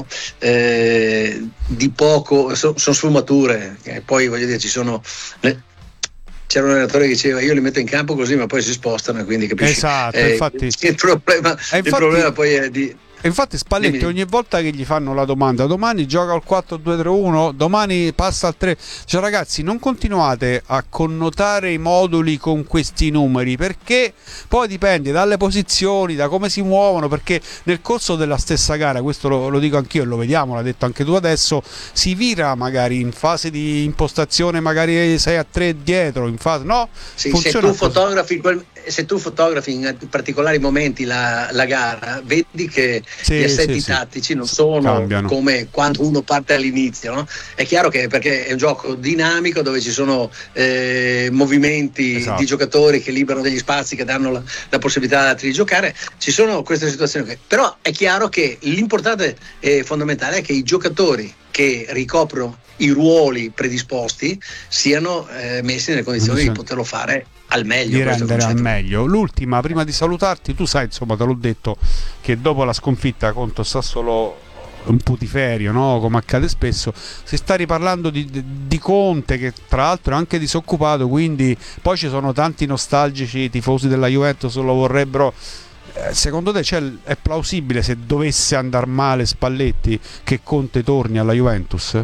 eh, di poco sono so sfumature, e poi voglio dire ci sono le, c'era un allenatore che diceva io li metto in campo così ma poi si spostano, quindi capisci, esatto, eh, infatti, il problema, infatti, il problema poi è di E infatti Spalletti ogni volta che gli fanno la domanda domani gioca al quattro due tre uno, domani passa al tre, cioè ragazzi non continuate a connotare i moduli con questi numeri, perché poi dipende dalle posizioni, da come si muovono, perché nel corso della stessa gara, questo lo, lo dico anch'io e lo vediamo, l'ha detto anche tu adesso, si vira magari in fase di impostazione, magari sei a tre dietro, in fase no? Sì, se tu fotografi quel se tu fotografi in particolari momenti la, la gara, vedi che sì, gli assetti sì, tattici non sono cambiano. Come quando uno parte all'inizio, no? È chiaro che perché è un gioco dinamico dove ci sono eh, movimenti esatto. di giocatori che liberano degli spazi, che danno la, la possibilità ad altri di giocare, ci sono queste situazioni che, però è chiaro che l'importante e fondamentale è che i giocatori che ricoprono i ruoli predisposti siano eh, messi nelle condizioni di poterlo fare al meglio, di rendere al meglio. L'ultima, prima di salutarti, tu sai, insomma, te l'ho detto che dopo la sconfitta contro Sassuolo un putiferio, no? Come accade spesso, si sta riparlando di, di Conte, che tra l'altro è anche disoccupato, quindi poi ci sono tanti nostalgici tifosi della Juventus lo vorrebbero. Secondo te cioè, è plausibile, se dovesse andare male Spalletti, che Conte torni alla Juventus?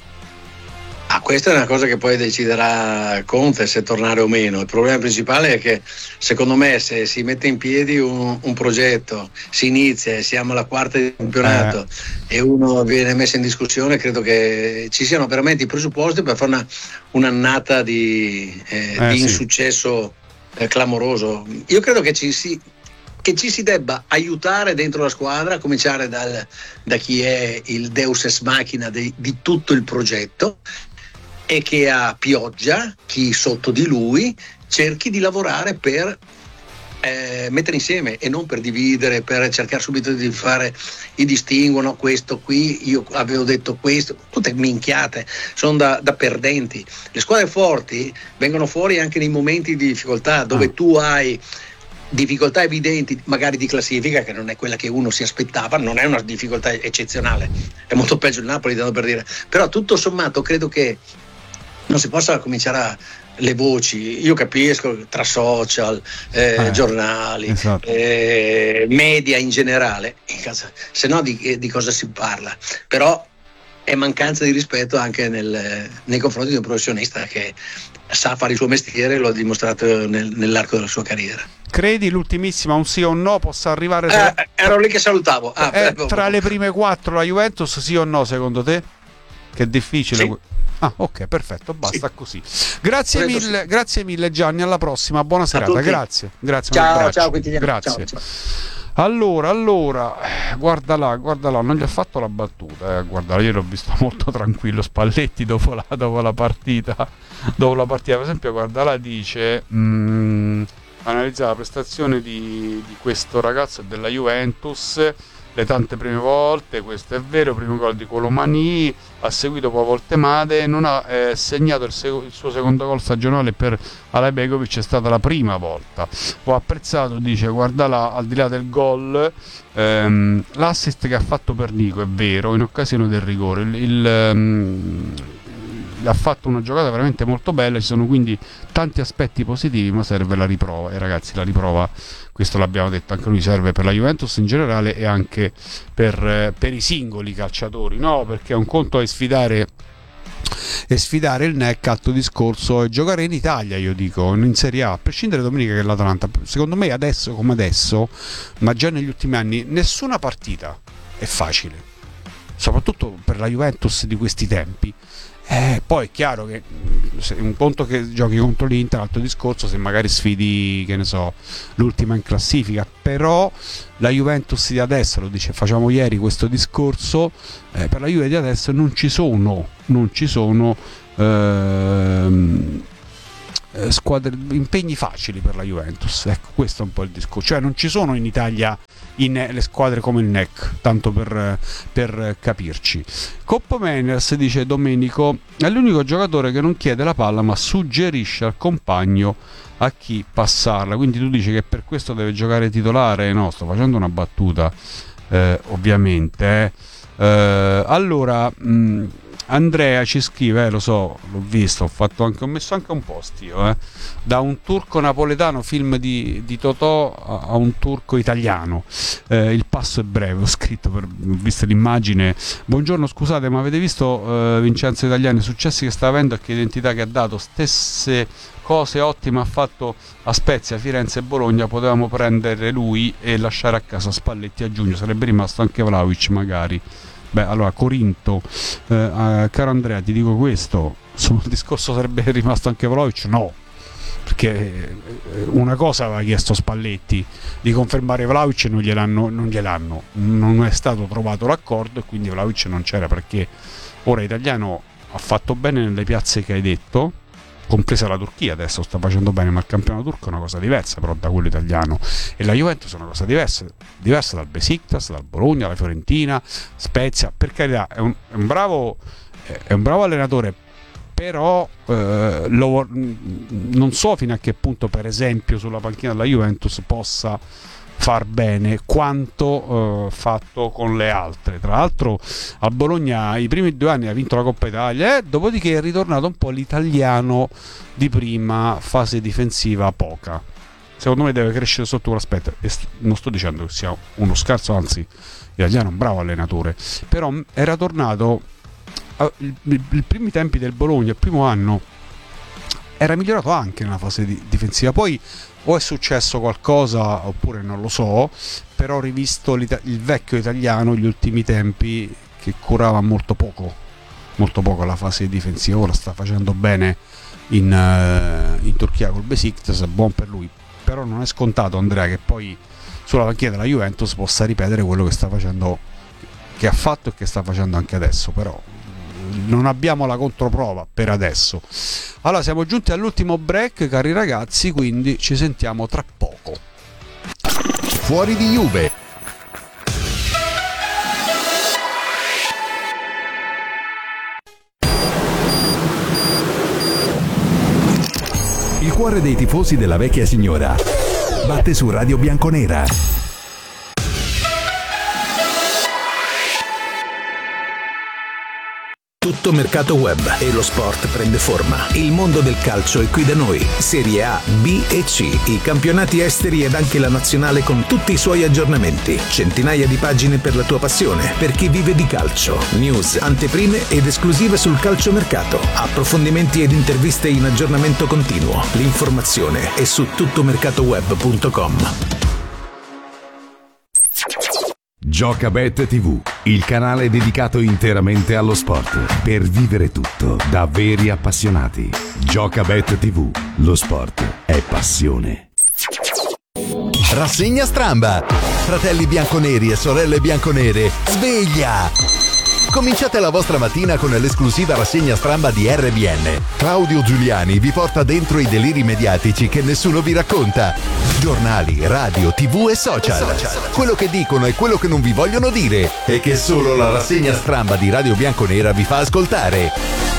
Ah, questa è una cosa che poi deciderà Conte se tornare o meno. Il problema principale è che secondo me se si mette in piedi un, un progetto, si inizia e siamo alla quarta di campionato eh. e uno viene messo in discussione, credo che ci siano veramente i presupposti per fare una, un'annata di, eh, eh, di insuccesso sì. eh, clamoroso. Io credo che ci si che ci si debba aiutare dentro la squadra, a cominciare dal, da chi è il deus ex machina di, di tutto il progetto, e che a pioggia, chi sotto di lui, cerchi di lavorare per eh, mettere insieme e non per dividere, per cercare subito di fare i distinguo, no, questo qui, io avevo detto questo, tutte minchiate, sono da, da perdenti. Le squadre forti vengono fuori anche nei momenti di difficoltà, dove tu hai difficoltà evidenti magari di classifica, che non è quella che uno si aspettava, non è una difficoltà eccezionale, è molto peggio il Napoli, tanto per dire, però tutto sommato credo che non si possa cominciare a le voci, io capisco, tra social, eh, eh, giornali, esatto. eh, media in generale, se no di, di cosa si parla, però è mancanza di rispetto anche nel, nei confronti di un professionista che sa fare il suo mestiere, lo ha dimostrato nel, nell'arco della sua carriera. Credi l'ultimissima, un sì o un no, possa arrivare tra... eh, ero lì che salutavo ah, eh, tra le prime quattro la Juventus, sì o no secondo te? Che è difficile. Sì. Ah, ok, perfetto, basta sì. così. Grazie Credo mille, sì. grazie mille Gianni, alla prossima, buona serata, grazie. Grazie. Ciao, ciao, grazie. Ciao, ciao. Allora, allora, guarda là, guarda là, non gli ha fatto la battuta, eh, guarda, io l'ho visto molto tranquillo Spalletti dopo la, dopo la partita, dopo la partita, per esempio, guarda là, dice, mh, analizza la prestazione di, di questo ragazzo della Juventus, le tante prime volte, questo è vero, primo gol di Colomani, ha seguito poi Voltemade, non ha eh, segnato il, sec- il suo secondo gol stagionale per Alajbegovic, è stata la prima volta. Ho apprezzato, dice, guarda là, al di là del gol, ehm, l'assist che ha fatto per Nico, è vero, in occasione del rigore, il, il ehm, ha fatto una giocata veramente molto bella, ci sono quindi tanti aspetti positivi, ma serve la riprova, e ragazzi la riprova, questo l'abbiamo detto anche lui, serve per la Juventus in generale e anche per, per i singoli calciatori, no? Perché un conto è sfidare e sfidare il N E C, altro discorso è giocare in Italia, io dico, in Serie A, a prescindere domenica che l'Atalanta, secondo me adesso come adesso, ma già negli ultimi anni, nessuna partita è facile, soprattutto per la Juventus di questi tempi. Eh, poi è chiaro che se un conto che giochi contro l'Inter, altro discorso se magari sfidi, che ne so, l'ultima in classifica, però la Juventus di adesso, lo dice, facciamo ieri questo discorso, eh, per la Juve di adesso non ci sono non ci sono ehm, squadre, impegni facili per la Juventus, ecco, questo è un po' il discorso, cioè non ci sono in Italia in, le squadre come il N E C, tanto per, per capirci. Coppa Manners, dice Domenico, è l'unico giocatore che non chiede la palla ma suggerisce al compagno a chi passarla, quindi tu dici che per questo deve giocare titolare? No, sto facendo una battuta, eh, ovviamente eh. Eh, allora mh, Andrea ci scrive, eh, lo so, l'ho visto, ho fatto anche, ho messo anche un post io, eh, da un turco napoletano, film di, di Totò, a, a un turco italiano, eh, il passo è breve, ho scritto, per, ho visto l'immagine. Buongiorno, scusate, ma avete visto eh, Vincenzo Italiani, i successi che sta avendo e che identità che ha dato, stesse cose ottime ha fatto a Spezia, Firenze e Bologna, potevamo prendere lui e lasciare a casa Spalletti a giugno, sarebbe rimasto anche Vlahovic magari. Beh, allora Corinto, eh, eh, caro Andrea, ti dico questo, sul discorso sarebbe rimasto anche Vlahovic? No, perché una cosa aveva chiesto Spalletti, di confermare Vlahovic, non gliel'hanno, non gliel'hanno, non è stato trovato l'accordo e quindi Vlahovic non c'era, perché ora Italiano ha fatto bene nelle piazze che hai detto, compresa la Turchia, adesso sta facendo bene, ma il campionato turco è una cosa diversa però da quello italiano, e la Juventus è una cosa diversa, diversa dal Besiktas, dal Bologna, dalla Fiorentina, Spezia, per carità è un, è un bravo è un bravo allenatore, però eh, lo, non so fino a che punto per esempio sulla panchina della Juventus possa far bene quanto eh, fatto con le altre. Tra l'altro a Bologna i primi due anni ha vinto la Coppa Italia, e dopodiché è ritornato un po' l'italiano di prima, fase difensiva poca. Secondo me deve crescere sotto quell'aspetto, e st- non sto dicendo che sia uno scarso, anzi l'italiano è un bravo allenatore, però era tornato a, il, il, i primi tempi del Bologna, il primo anno era migliorato anche nella fase di, difensiva, poi o è successo qualcosa oppure non lo so, però ho rivisto il vecchio italiano gli ultimi tempi che curava molto poco molto poco la fase difensiva. Ora sta facendo bene in, uh, in Turchia col Besiktas, buon per lui, però non è scontato, Andrea, che poi sulla panchina della Juventus possa ripetere quello che sta facendo, che ha fatto e che sta facendo anche adesso, però non abbiamo la controprova per adesso. Allora siamo giunti all'ultimo break, cari ragazzi, quindi ci sentiamo tra poco. Fuori di Juve. Il cuore dei tifosi della vecchia signora batte su Radio Bianconera. Tutto mercato web e lo sport prende forma. Il mondo del calcio è qui da noi. Serie A, B e C, i campionati esteri ed anche la nazionale con tutti i suoi aggiornamenti. Centinaia di pagine per la tua passione, per chi vive di calcio. News, anteprime ed esclusive sul calciomercato. Approfondimenti ed interviste in aggiornamento continuo. L'informazione è su tuttomercatoweb punto com. Giocabet tivù, il canale dedicato interamente allo sport, per vivere tutto da veri appassionati. Giocabet tivù, lo sport è passione. Rassegna Stramba. Fratelli bianconeri e sorelle bianconere, sveglia! Cominciate la vostra mattina con l'esclusiva rassegna stramba di R B N. Claudio Giuliani vi porta dentro i deliri mediatici che nessuno vi racconta. Giornali, radio, tv e social. Quello che dicono e quello che non vi vogliono dire e che solo la rassegna stramba di Radio Bianconera vi fa ascoltare.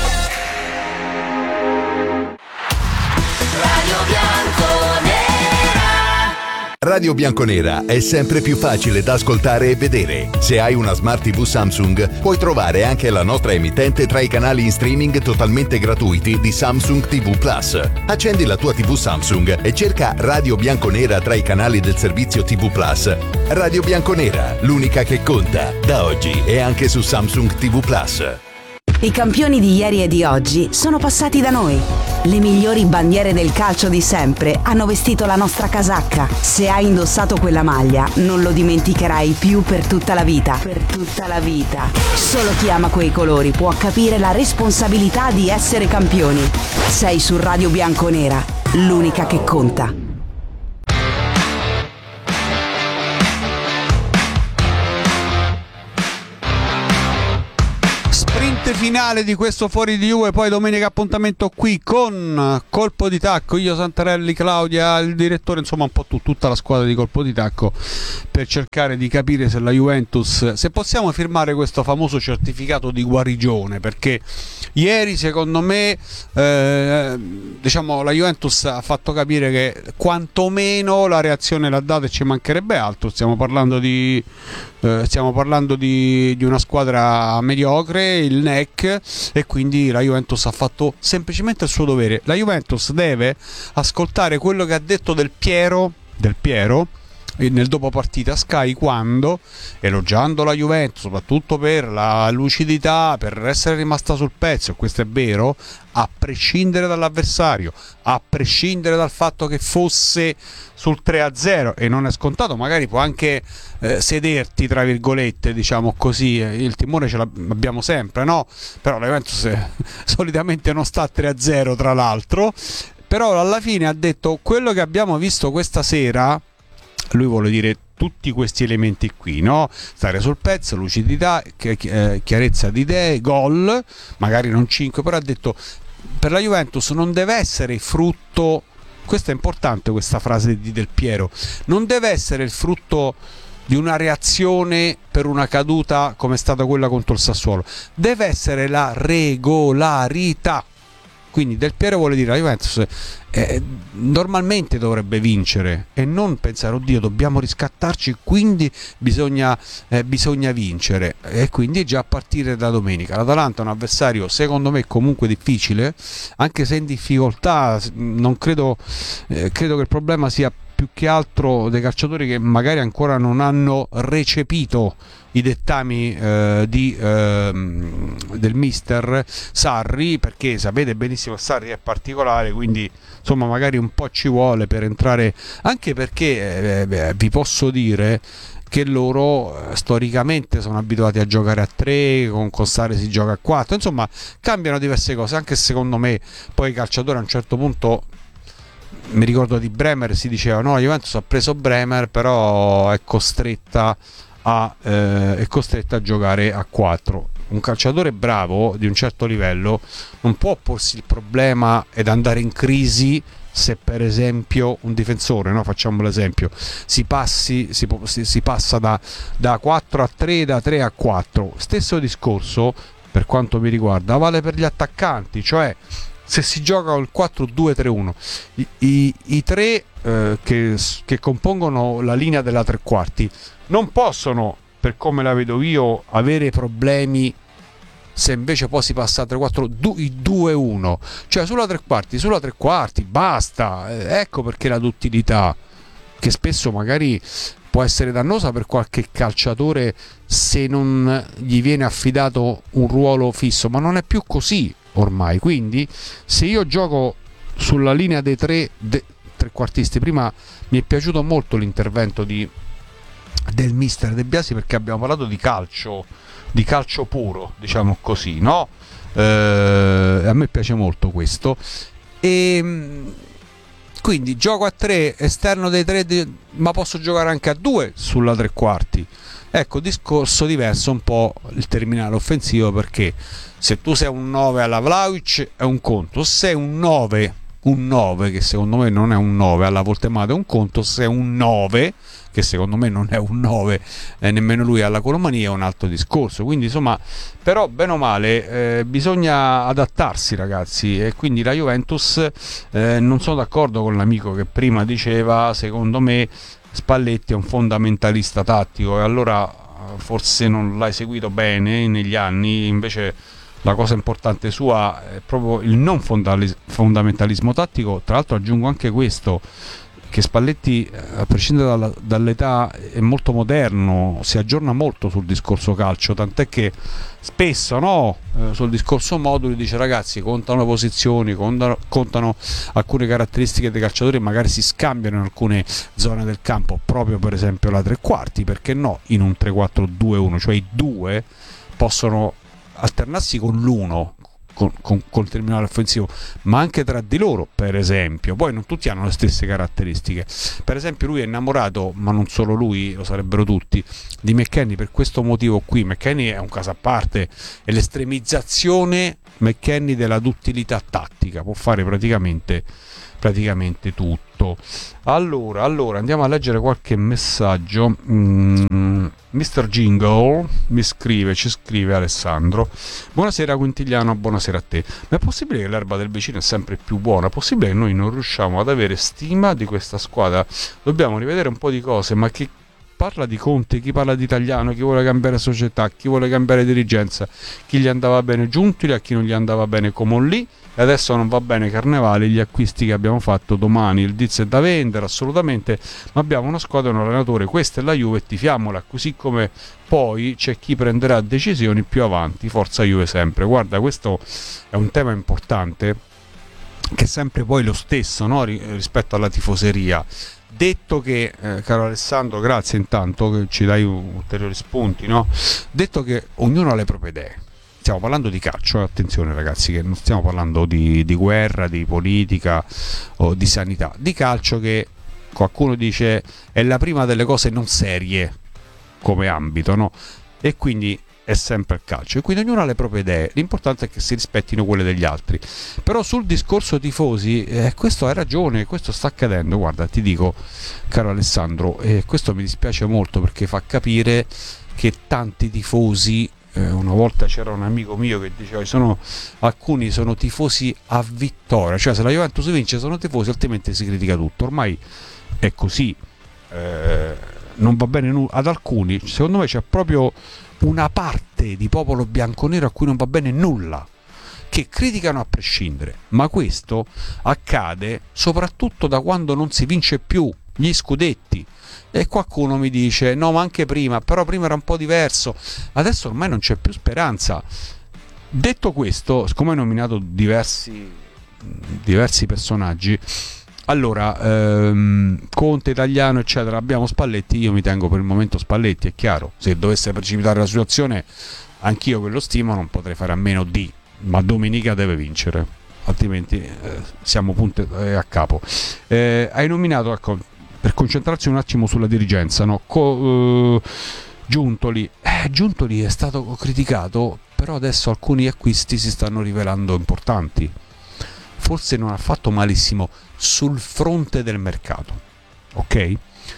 Radio Bianconera è sempre più facile da ascoltare e vedere. Se hai una Smart tivù Samsung, puoi trovare anche la nostra emittente tra i canali in streaming totalmente gratuiti di Samsung tivù Plus. Accendi la tua tivù Samsung e cerca Radio Bianconera tra i canali del servizio tivù Plus. Radio Bianconera, l'unica che conta, da oggi e anche su Samsung tivù Plus. I campioni di ieri e di oggi sono passati da noi. Le migliori bandiere del calcio di sempre hanno vestito la nostra casacca. Se hai indossato quella maglia, non lo dimenticherai più per tutta la vita. Per tutta la vita. Solo chi ama quei colori può capire la responsabilità di essere campioni. Sei su Radio Bianconera, l'unica che conta. Finale di questo Fuori di Juve, poi domenica appuntamento qui con Colpo di Tacco, io, Santarelli, Claudia, il direttore, insomma un po' tu, tutta la squadra di Colpo di Tacco, per cercare di capire se la Juventus, se possiamo firmare questo famoso certificato di guarigione, perché ieri secondo me eh, diciamo la Juventus ha fatto capire che quantomeno la reazione l'ha data e ci mancherebbe altro. Stiamo parlando di eh, stiamo parlando di, di una squadra mediocre, il N E C, e quindi la Juventus ha fatto semplicemente il suo dovere. La Juventus deve ascoltare quello che ha detto Del Piero Del Piero nel dopo partita Sky, quando, elogiando la Juventus soprattutto per la lucidità, per essere rimasta sul pezzo, e questo è vero, a prescindere dall'avversario, a prescindere dal fatto che fosse sul tre a zero, e non è scontato, magari può anche eh, sederti tra virgolette, diciamo così, il timore ce l'abbiamo sempre, no? Però la Juventus eh, solitamente non sta a tre a zero, tra l'altro, però alla fine ha detto quello che abbiamo visto questa sera. Lui vuole dire tutti questi elementi qui, no? Stare sul pezzo, lucidità, chiarezza di idee, gol, magari non cinque, però ha detto per la Juventus non deve essere frutto, questa è importante questa frase di Del Piero, non deve essere il frutto di una reazione per una caduta come è stata quella contro il Sassuolo, deve essere la regolarità. Quindi Del Piero vuole dire la Juventus eh, normalmente dovrebbe vincere e non pensare oddio dobbiamo riscattarci, quindi bisogna, eh, bisogna vincere, e quindi già a partire da domenica. L'Atalanta è un avversario secondo me comunque difficile, anche se in difficoltà. Non credo, eh, credo che il problema sia più che altro dei calciatori che magari ancora non hanno recepito i dettami eh, di, eh, del mister Sarri, perché sapete benissimo che Sarri è particolare, quindi insomma magari un po' ci vuole per entrare, anche perché eh, beh, vi posso dire che loro eh, storicamente sono abituati a giocare a tre, con, con Sarri si gioca a quattro, insomma cambiano diverse cose, anche secondo me poi i calciatori a un certo punto, mi ricordo di Bremer, si diceva no, la Juventus ha preso Bremer però è costretta a, eh, è costretta a giocare a quattro. Un calciatore bravo di un certo livello non può porsi il problema ed andare in crisi se per esempio un difensore, no? Facciamo l'esempio, si, passi, si, si, si passa da, da quattro a tre, da tre a quattro. Stesso discorso per quanto mi riguarda vale per gli attaccanti, cioè se si gioca il quattro due tre uno, i, i, i tre eh, che, che compongono la linea della tre quarti non possono, per come la vedo io, avere problemi se invece poi si passa a tre quattro due uno, cioè sulla tre quarti, sulla tre quarti, basta. Ecco perché la duttilità, che spesso magari può essere dannosa per qualche calciatore se non gli viene affidato un ruolo fisso, ma non è più così ormai. Quindi se io gioco sulla linea dei tre de, trequartisti, prima mi è piaciuto molto l'intervento di del mister De Biasi, perché abbiamo parlato di calcio, di calcio puro, diciamo così, no? Eh, a me piace molto questo, e Quindi gioco a tre, esterno dei tre, di... ma posso giocare anche a due sulla tre quarti. Ecco, discorso diverso un po' il terminale offensivo, perché se tu sei un nove alla Vlahovic è un conto, se sei un nove, un nove che secondo me non è un nove alla Voltemade è un conto, se sei un nove che secondo me non è un nove eh, nemmeno lui alla Colomania è un altro discorso. Quindi insomma, però bene o male eh, bisogna adattarsi, ragazzi, e quindi la Juventus eh, non sono d'accordo con l'amico che prima diceva secondo me Spalletti è un fondamentalista tattico, e allora forse non l'hai seguito bene negli anni. Invece la cosa importante sua è proprio il non fondamentalismo tattico. Tra l'altro aggiungo anche questo, che Spalletti, a prescindere dalla, dall'età, è molto moderno, si aggiorna molto sul discorso calcio, tant'è che spesso no, eh, sul discorso moduli dice ragazzi contano le posizioni, contano, contano alcune caratteristiche dei calciatori, magari si scambiano in alcune zone del campo, proprio per esempio la tre quarti, perché no in un tre quattro due uno, cioè i due possono alternarsi con l'uno, Con, con, col terminale offensivo, ma anche tra di loro, per esempio. Poi non tutti hanno le stesse caratteristiche. Per esempio lui è innamorato, ma non solo lui, lo sarebbero tutti, di McKennie per questo motivo qui. McKennie è un caso a parte, è l'estremizzazione McKennie della duttilità tattica, può fare praticamente praticamente tutto. Allora, allora andiamo a leggere qualche messaggio. mm, mister Jingle mi scrive, ci scrive Alessandro: buonasera Quintigliano, buonasera a te. Ma è possibile che l'erba del vicino è sempre più buona? È possibile che noi non riusciamo ad avere stima di questa squadra? Dobbiamo rivedere un po' di cose. Ma chi parla di Conte, chi parla di Italiano, chi vuole cambiare società, chi vuole cambiare dirigenza, chi gli andava bene Giuntoli, a chi non gli andava bene Comolli, e adesso non va bene Carnevali. Gli acquisti che abbiamo fatto domani, il Diz è da vendere assolutamente, ma abbiamo una squadra e un allenatore, questa è la Juve, tifiamola, così come poi c'è chi prenderà decisioni più avanti. Forza Juve sempre. Guarda, questo è un tema importante, che è sempre poi lo stesso, no? Rispetto alla tifoseria. Detto che, eh, caro Alessandro, grazie intanto che ci dai ulteriori spunti, no? Detto che ognuno ha le proprie idee, stiamo parlando di calcio, eh? Attenzione ragazzi, che non stiamo parlando di, di guerra, di politica o di sanità, di calcio, che qualcuno dice è la prima delle cose non serie come ambito, no? E quindi è sempre il calcio, e quindi ognuno ha le proprie idee, l'importante è che si rispettino quelle degli altri. Però sul discorso tifosi, eh, questo hai ragione, questo sta accadendo. Guarda, ti dico, caro Alessandro, e eh, questo mi dispiace molto, perché fa capire che tanti tifosi, eh, una volta c'era un amico mio che diceva sono, alcuni sono tifosi a vittoria, cioè se la Juventus vince sono tifosi, altrimenti si critica tutto. Ormai è così, eh, non va bene nulla ad alcuni. Secondo me c'è proprio una parte di popolo bianconero a cui non va bene nulla, che criticano a prescindere, ma questo accade soprattutto da quando non si vince più gli scudetti. E qualcuno mi dice no, ma anche prima, però prima era un po' diverso, adesso ormai non c'è più speranza. Detto questo, siccome hai nominato diversi diversi personaggi, allora, ehm, Conte, Italiano, eccetera, abbiamo Spalletti, io mi tengo per il momento Spalletti, è chiaro. Se dovesse precipitare la situazione, anch'io che lo stimo non potrei fare a meno di, ma domenica deve vincere, altrimenti eh, siamo punte eh, a capo. Eh, hai nominato, ecco, per concentrarsi un attimo sulla dirigenza, no? Co- eh, Giuntoli, eh, Giuntoli è stato criticato, però adesso alcuni acquisti si stanno rivelando importanti. Forse non ha fatto malissimo sul fronte del mercato, ok?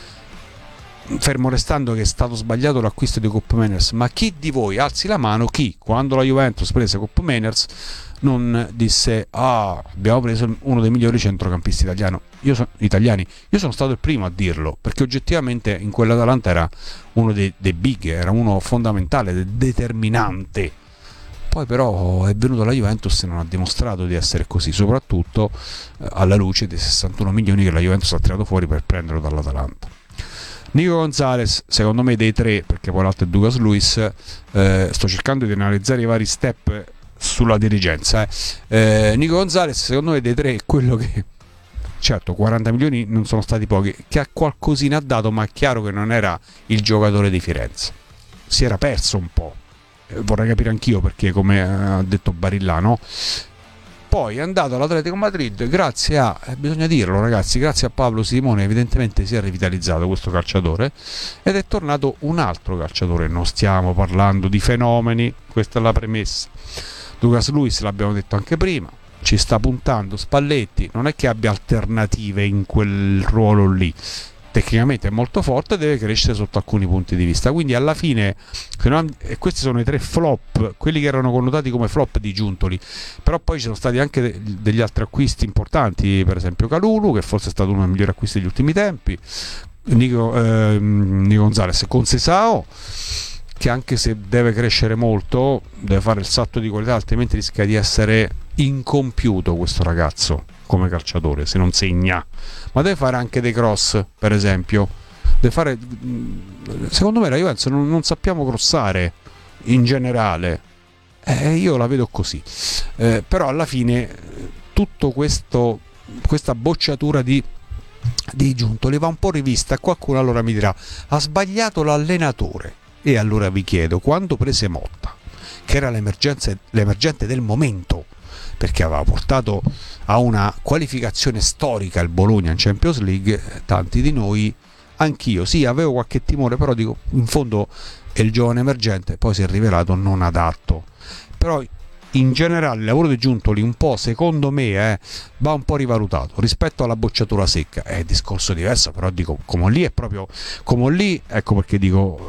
Fermo restando che è stato sbagliato l'acquisto di Koop Meiners, ma chi di voi, alzi la mano, chi quando la Juventus prese Koop Meiners non disse ah, abbiamo preso uno dei migliori centrocampisti italiano. Io so, italiani io sono stato il primo a dirlo, perché oggettivamente in quell'Atalanta era uno dei, dei big, era uno fondamentale, determinante. Poi però è venuto alla Juventus e non ha dimostrato di essere così, soprattutto eh, alla luce dei sessantuno milioni che la Juventus ha tirato fuori per prenderlo dall'Atalanta. Nico Gonzalez, secondo me dei tre, perché poi l'altro è Douglas Luiz, eh, sto cercando di analizzare i vari step sulla dirigenza. Eh. Eh, Nico Gonzalez, secondo me dei tre, è quello che, certo, quaranta milioni non sono stati pochi, che ha qualcosina ha dato, ma è chiaro che non era il giocatore di Firenze, si era perso un po'. Vorrei capire anch'io perché, come ha detto Barillano, Poi è andato all'Atletico Madrid grazie a, eh, bisogna dirlo ragazzi, grazie a Pablo Simone evidentemente si è rivitalizzato questo calciatore ed è tornato un altro calciatore. Non stiamo parlando di fenomeni, questa è la premessa. Lucas Luis l'abbiamo detto anche prima, ci sta puntando. Spalletti non è che abbia alternative in quel ruolo lì, tecnicamente è molto forte, deve crescere sotto alcuni punti di vista, quindi alla fine e questi sono i tre flop, quelli che erano connotati come flop di Giuntoli, però poi ci sono stati anche de- degli altri acquisti importanti, per esempio Calulu, che forse è stato uno dei migliori acquisti degli ultimi tempi, Nico, eh, Nico Gonzalez con Sesao, che anche se deve crescere molto deve fare il salto di qualità, altrimenti rischia di essere incompiuto questo ragazzo come calciatore se non segna, ma deve fare anche dei cross, per esempio deve fare, secondo me la Juventus non, non sappiamo crossare in generale, eh, io la vedo così, eh, però alla fine tutto questo, questa bocciatura di di Giuntoli va un po' rivista. Qualcuno allora mi dirà ha sbagliato l'allenatore, e allora vi chiedo, quando prese Motta, che era l'emergente del momento, perché aveva portato a una qualificazione storica il Bologna in Champions League, tanti di noi, anch'io, sì, avevo qualche timore, però dico, in fondo è il giovane emergente, poi si è rivelato non adatto. Però in generale il lavoro di Giuntoli un po', secondo me, eh, va un po' rivalutato rispetto alla bocciatura secca. È discorso diverso, però dico, come lì è proprio come lì, ecco perché dico